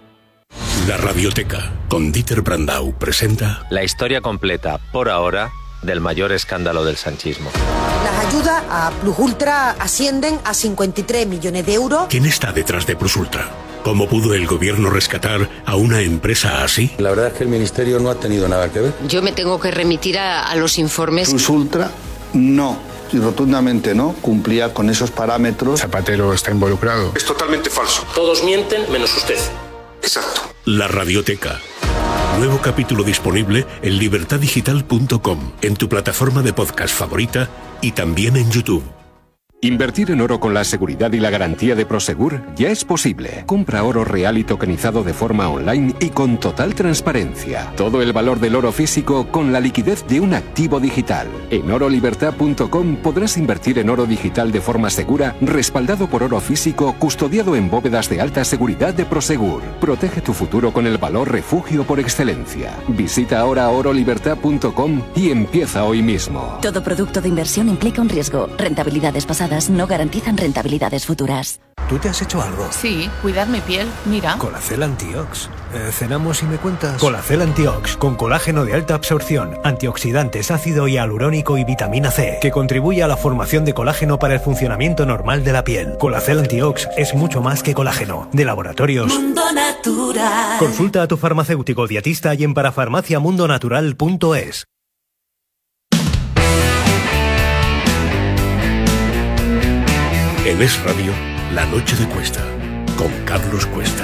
La Radioteca, con Dieter Brandau, presenta la historia completa, por ahora, del mayor escándalo del sanchismo. Las ayudas a Plus Ultra ascienden a 53 millones de euros. ¿Quién está detrás de Plus Ultra? ¿Cómo pudo el gobierno rescatar a una empresa así? La verdad es que el ministerio no ha tenido nada que ver. Yo me tengo que remitir a los informes. Plus Ultra no. Y rotundamente no, cumplía con esos parámetros. Zapatero está involucrado. Es totalmente falso. Todos mienten menos usted. Exacto. La Radioteca. Nuevo capítulo disponible en libertaddigital.com, en tu plataforma de podcast favorita y también en YouTube. Invertir en oro con la seguridad y la garantía de Prosegur ya es posible. Compra oro real y tokenizado de forma online y con total transparencia. Todo el valor del oro físico con la liquidez de un activo digital. En orolibertad.com podrás invertir en oro digital de forma segura, respaldado por oro físico, custodiado en bóvedas de alta seguridad de Prosegur. Protege tu futuro con el valor refugio por excelencia. Visita ahora orolibertad.com y empieza hoy mismo. Todo producto de inversión implica un riesgo. Rentabilidades pasadas no garantizan rentabilidades futuras. ¿Tú te has hecho algo? Sí, cuidar mi piel, mira. Colacel Antiox. ¿Cenamos y me cuentas? Colacel Antiox, con colágeno de alta absorción, antioxidantes, ácido hialurónico y vitamina C, que contribuye a la formación de colágeno para el funcionamiento normal de la piel. Colacel Antiox es mucho más que colágeno. De Laboratorios Mundo Natural. Consulta a tu farmacéutico dietista y en parafarmaciamundonatural.es. En Es Radio, La Noche de Cuesta, con Carlos Cuesta.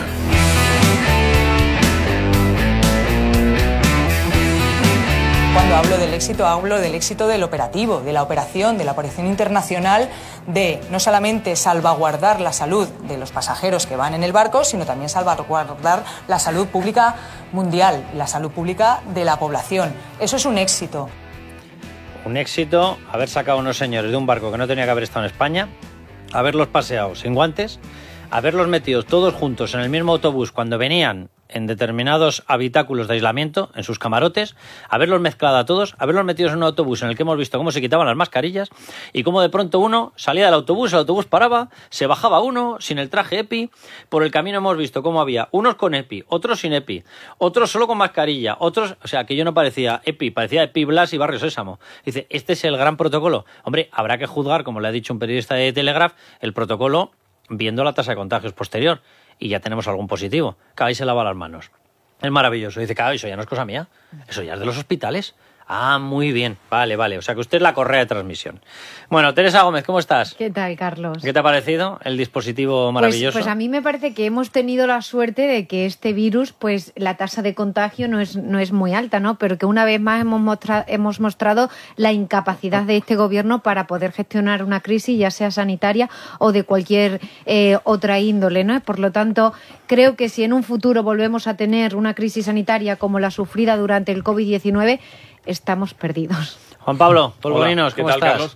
Cuando hablo del éxito del operativo, de la operación internacional de no solamente salvaguardar la salud de los pasajeros que van en el barco, sino también salvaguardar la salud pública mundial, la salud pública de la población. Eso es un éxito. Un éxito haber sacado a unos señores de un barco que no tenía que haber estado en España, haberlos paseado sin guantes, haberlos metido todos juntos en el mismo autobús cuando venían en determinados habitáculos de aislamiento, en sus camarotes, haberlos mezclado a todos, haberlos metido en un autobús en el que hemos visto cómo se quitaban las mascarillas y cómo de pronto uno salía del autobús, el autobús paraba, se bajaba uno sin el traje EPI, por el camino hemos visto cómo había unos con EPI, otros sin EPI, otros solo con mascarilla, otros, o sea, que yo no parecía EPI, parecía EPI Blas y Barrio Sésamo. Dice, este es el gran protocolo. Hombre, habrá que juzgar, como le ha dicho un periodista de Telegraph, el protocolo viendo la tasa de contagios posterior. Y ya tenemos algún positivo. Cada vez se lava las manos. Es maravilloso. Dice, claro, eso ya no es cosa mía. Eso ya es de los hospitales. Ah, muy bien. Vale. O sea que usted es la correa de transmisión. Bueno, Teresa Gómez, ¿cómo estás? ¿Qué tal, Carlos? ¿Qué te ha parecido el dispositivo maravilloso? Pues a mí me parece que hemos tenido la suerte de que este virus, pues la tasa de contagio no es muy alta, ¿no? Pero que una vez más hemos mostrado la incapacidad de este gobierno para poder gestionar una crisis, ya sea sanitaria o de cualquier otra índole, ¿no? Por lo tanto, creo que si en un futuro volvemos a tener una crisis sanitaria como la sufrida durante el COVID-19, estamos perdidos. Juan Pablo Polvorinos, ¿cómo estás? Carlos?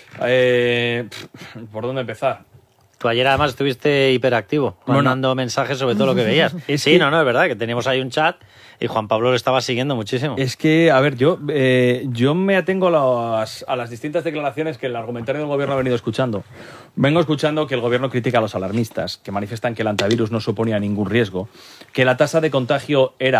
¿Por dónde empezar? Tú ayer además estuviste hiperactivo, mandando mensajes sobre todo lo que veías. Es verdad, que teníamos ahí un chat y Juan Pablo lo estaba siguiendo muchísimo. Es que, a ver, yo me atengo a las distintas declaraciones que el argumentario del gobierno ha venido escuchando. Vengo escuchando que el gobierno critica a los alarmistas, que manifiestan que el antivirus no suponía ningún riesgo, que la tasa de contagio era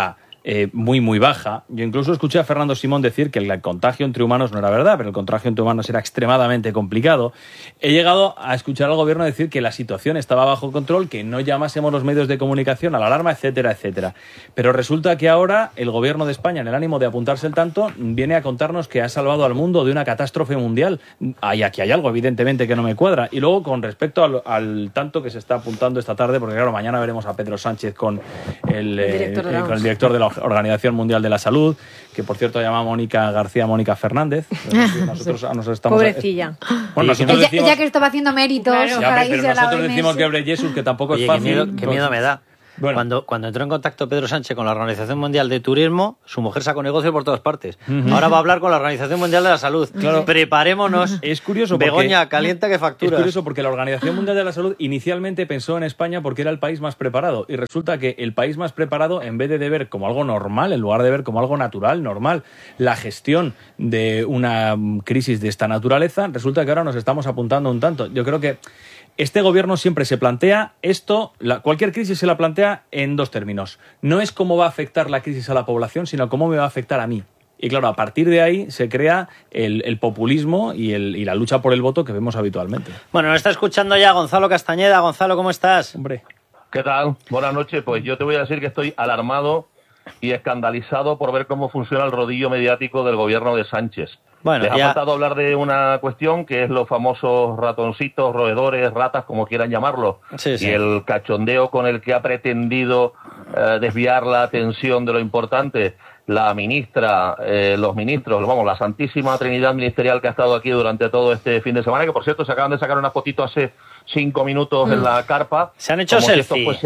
muy, muy baja. Yo incluso escuché a Fernando Simón decir que el contagio entre humanos no era verdad, pero el contagio entre humanos era extremadamente complicado. He llegado a escuchar al gobierno decir que la situación estaba bajo control, que no llamásemos los medios de comunicación a la alarma, etcétera, etcétera. Pero resulta que ahora el gobierno de España, en el ánimo de apuntarse el tanto, viene a contarnos que ha salvado al mundo de una catástrofe mundial. Aquí hay algo, evidentemente, que no me cuadra. Y luego, con respecto al tanto que se está apuntando esta tarde, porque claro, mañana veremos a Pedro Sánchez con el director de la Organización Mundial de la Salud, que por cierto llama Mónica García Mónica Fernández. Nosotros nos estamos... Pobrecilla. Bueno, nosotros decimos... Ella que estaba haciendo méritos para irse a la OMS. Nosotros decimos que Jesús, que tampoco es fácil. Qué miedo me da. Bueno. Cuando entró en contacto Pedro Sánchez con la Organización Mundial de Turismo, su mujer sacó negocio por todas partes. Ahora va a hablar con la Organización Mundial de la Salud. Claro. Preparémonos. Es curioso porque, Begoña, calienta que facturas. Es curioso porque la Organización Mundial de la Salud inicialmente pensó en España porque era el país más preparado. Y resulta que el país más preparado, en vez de ver como algo normal, en lugar de ver como algo natural, normal, la gestión de una crisis de esta naturaleza, resulta que ahora nos estamos apuntando un tanto. Yo creo que este gobierno siempre se plantea esto, cualquier crisis se la plantea en dos términos. No es cómo va a afectar la crisis a la población, sino cómo me va a afectar a mí. Y claro, a partir de ahí se crea el populismo y la lucha por el voto que vemos habitualmente. Bueno, nos está escuchando ya Gonzalo Castañeda. Gonzalo, ¿cómo estás? Hombre. ¿Qué tal? Buenas noches. Pues yo te voy a decir que estoy alarmado y escandalizado por ver cómo funciona el rodillo mediático del gobierno de Sánchez. Bueno, Les ha faltado hablar de una cuestión que es los famosos ratoncitos, roedores, ratas, como quieran llamarlo, sí. Y el cachondeo con el que ha pretendido desviar la atención de lo importante la ministra, los ministros, vamos, la santísima trinidad ministerial que ha estado aquí durante todo este fin de semana, que por cierto se acaban de sacar una fotito hace 5 minutos en la carpa. Se han hecho selfies.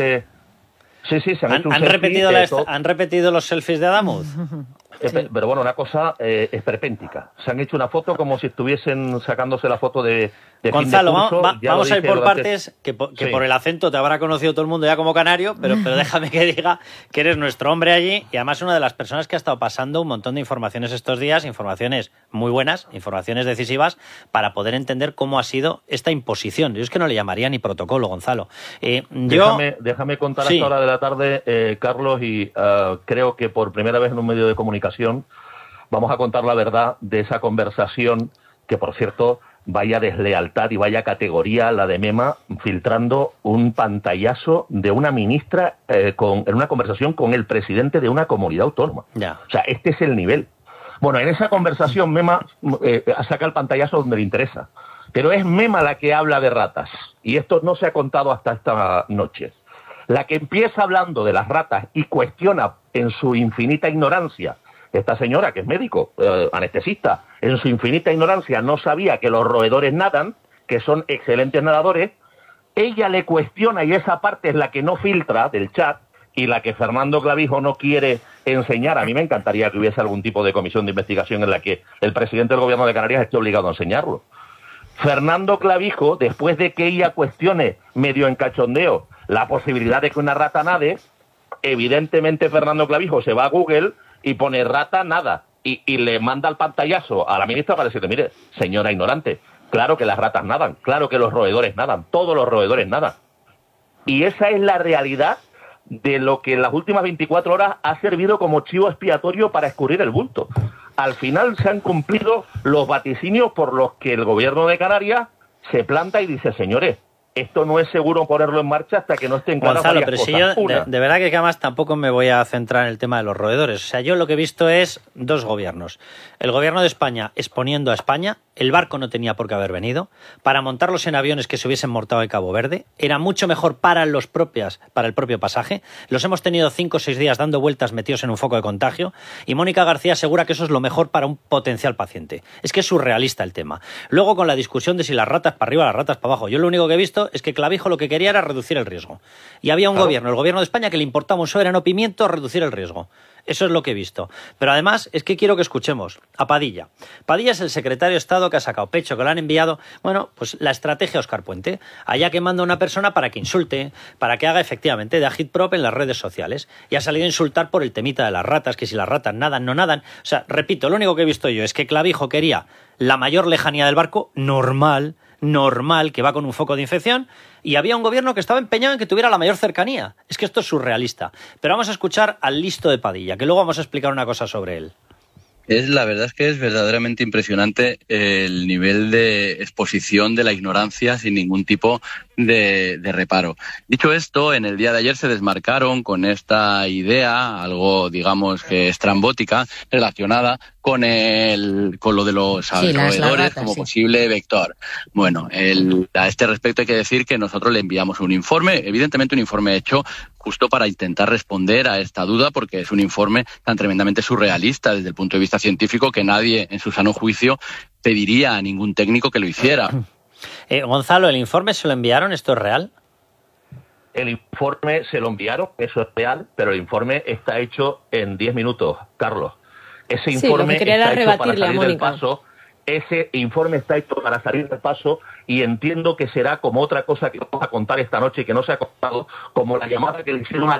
Sí, se han hecho un selfie. ¿Han repetido los selfies de Adamuz? Pero bueno, una cosa esperpéntica. Se han hecho una foto como si estuviesen sacándose la foto de Gonzalo, fin de curso. Vamos a ir por partes, que por el acento te habrá conocido todo el mundo ya como canario, pero déjame que diga que eres nuestro hombre allí y además una de las personas que ha estado pasando un montón de informaciones estos días, informaciones muy buenas, informaciones decisivas, para poder entender cómo ha sido esta imposición. Yo es que no le llamaría ni protocolo, Gonzalo. Déjame contar a esta hora de la tarde, Carlos, y creo que por primera vez en un medio de comunicación vamos a contar la verdad de esa conversación que, por cierto, vaya deslealtad y vaya categoría la de Mema filtrando un pantallazo de una ministra en una conversación con el presidente de una comunidad autónoma. Ya. O sea, este es el nivel. Bueno, en esa conversación Mema saca el pantallazo donde le interesa, pero es Mema la que habla de ratas y esto no se ha contado hasta esta noche. La que empieza hablando de las ratas y cuestiona en su infinita ignorancia. Esta señora, que es médico, anestesista, en su infinita ignorancia no sabía que los roedores nadan, que son excelentes nadadores. Ella le cuestiona y esa parte es la que no filtra del chat y la que Fernando Clavijo no quiere enseñar. A mí me encantaría que hubiese algún tipo de comisión de investigación en la que el presidente del gobierno de Canarias esté obligado a enseñarlo. Fernando Clavijo, después de que ella cuestione medio en cachondeo la posibilidad de que una rata nade, evidentemente Fernando Clavijo se va a Google y pone rata nada y le manda el pantallazo a la ministra para decirle, mire, señora ignorante, claro que las ratas nadan, claro que los roedores nadan, todos los roedores nadan. Y esa es la realidad de lo que en las últimas 24 horas ha servido como chivo expiatorio para escurrir el bulto. Al final se han cumplido los vaticinios por los que el gobierno de Canarias se planta y dice, señores, esto no es seguro ponerlo en marcha hasta que no estén claras Gonzalo, varias pero cosas. Si yo, de verdad que además tampoco me voy a centrar en el tema de los roedores. O sea, yo lo que he visto es dos gobiernos. El gobierno de España exponiendo a España, el barco no tenía por qué haber venido, para montarlos en aviones que se hubiesen mortado en Cabo Verde, era mucho mejor para el propio pasaje. Los hemos tenido 5 o 6 días dando vueltas metidos en un foco de contagio y Mónica García asegura que eso es lo mejor para un potencial paciente. Es que es surrealista el tema. Luego con la discusión de si las ratas para arriba, las ratas para abajo. Yo lo único que he visto es que Clavijo lo que quería era reducir el riesgo. Y había un gobierno, el gobierno de España, que le importaba un soberano pimiento reducir el riesgo. Eso es lo que he visto. Pero además es que quiero que escuchemos a Padilla. Padilla es el secretario de Estado que ha sacado pecho, que lo han enviado, bueno, pues la estrategia Óscar Puente. Allá que manda una persona para que insulte, para que haga efectivamente de agitprop en las redes sociales. Y ha salido a insultar por el temita de las ratas, que si las ratas nadan, no nadan. O sea, repito, lo único que he visto yo es que Clavijo quería la mayor lejanía del barco, normal, normal que va con un foco de infección, y había un gobierno que estaba empeñado en que tuviera la mayor cercanía. Es que esto es surrealista. Pero vamos a escuchar al listo de Padilla, que luego vamos a explicar una cosa sobre él. La verdad es que es verdaderamente impresionante el nivel de exposición de la ignorancia sin ningún tipo de reparo. Dicho esto, en el día de ayer se desmarcaron con esta idea, algo digamos que estrambótica, relacionada con lo de los roedores como posible vector. Bueno, a este respecto hay que decir que nosotros le enviamos un informe, evidentemente un informe hecho justo para intentar responder a esta duda, porque es un informe tan tremendamente surrealista desde el punto de vista científico que nadie en su sano juicio pediría a ningún técnico que lo hiciera. Gonzalo, ¿el informe se lo enviaron? ¿Esto es real? El informe se lo enviaron, eso es real, pero el informe está hecho en 10 minutos, Carlos. Ese informe está hecho para salir del paso. Ese informe está hecho para salir del paso y entiendo que será como otra cosa que vamos a contar esta noche que no se ha contado, como la llamada que le hicieron a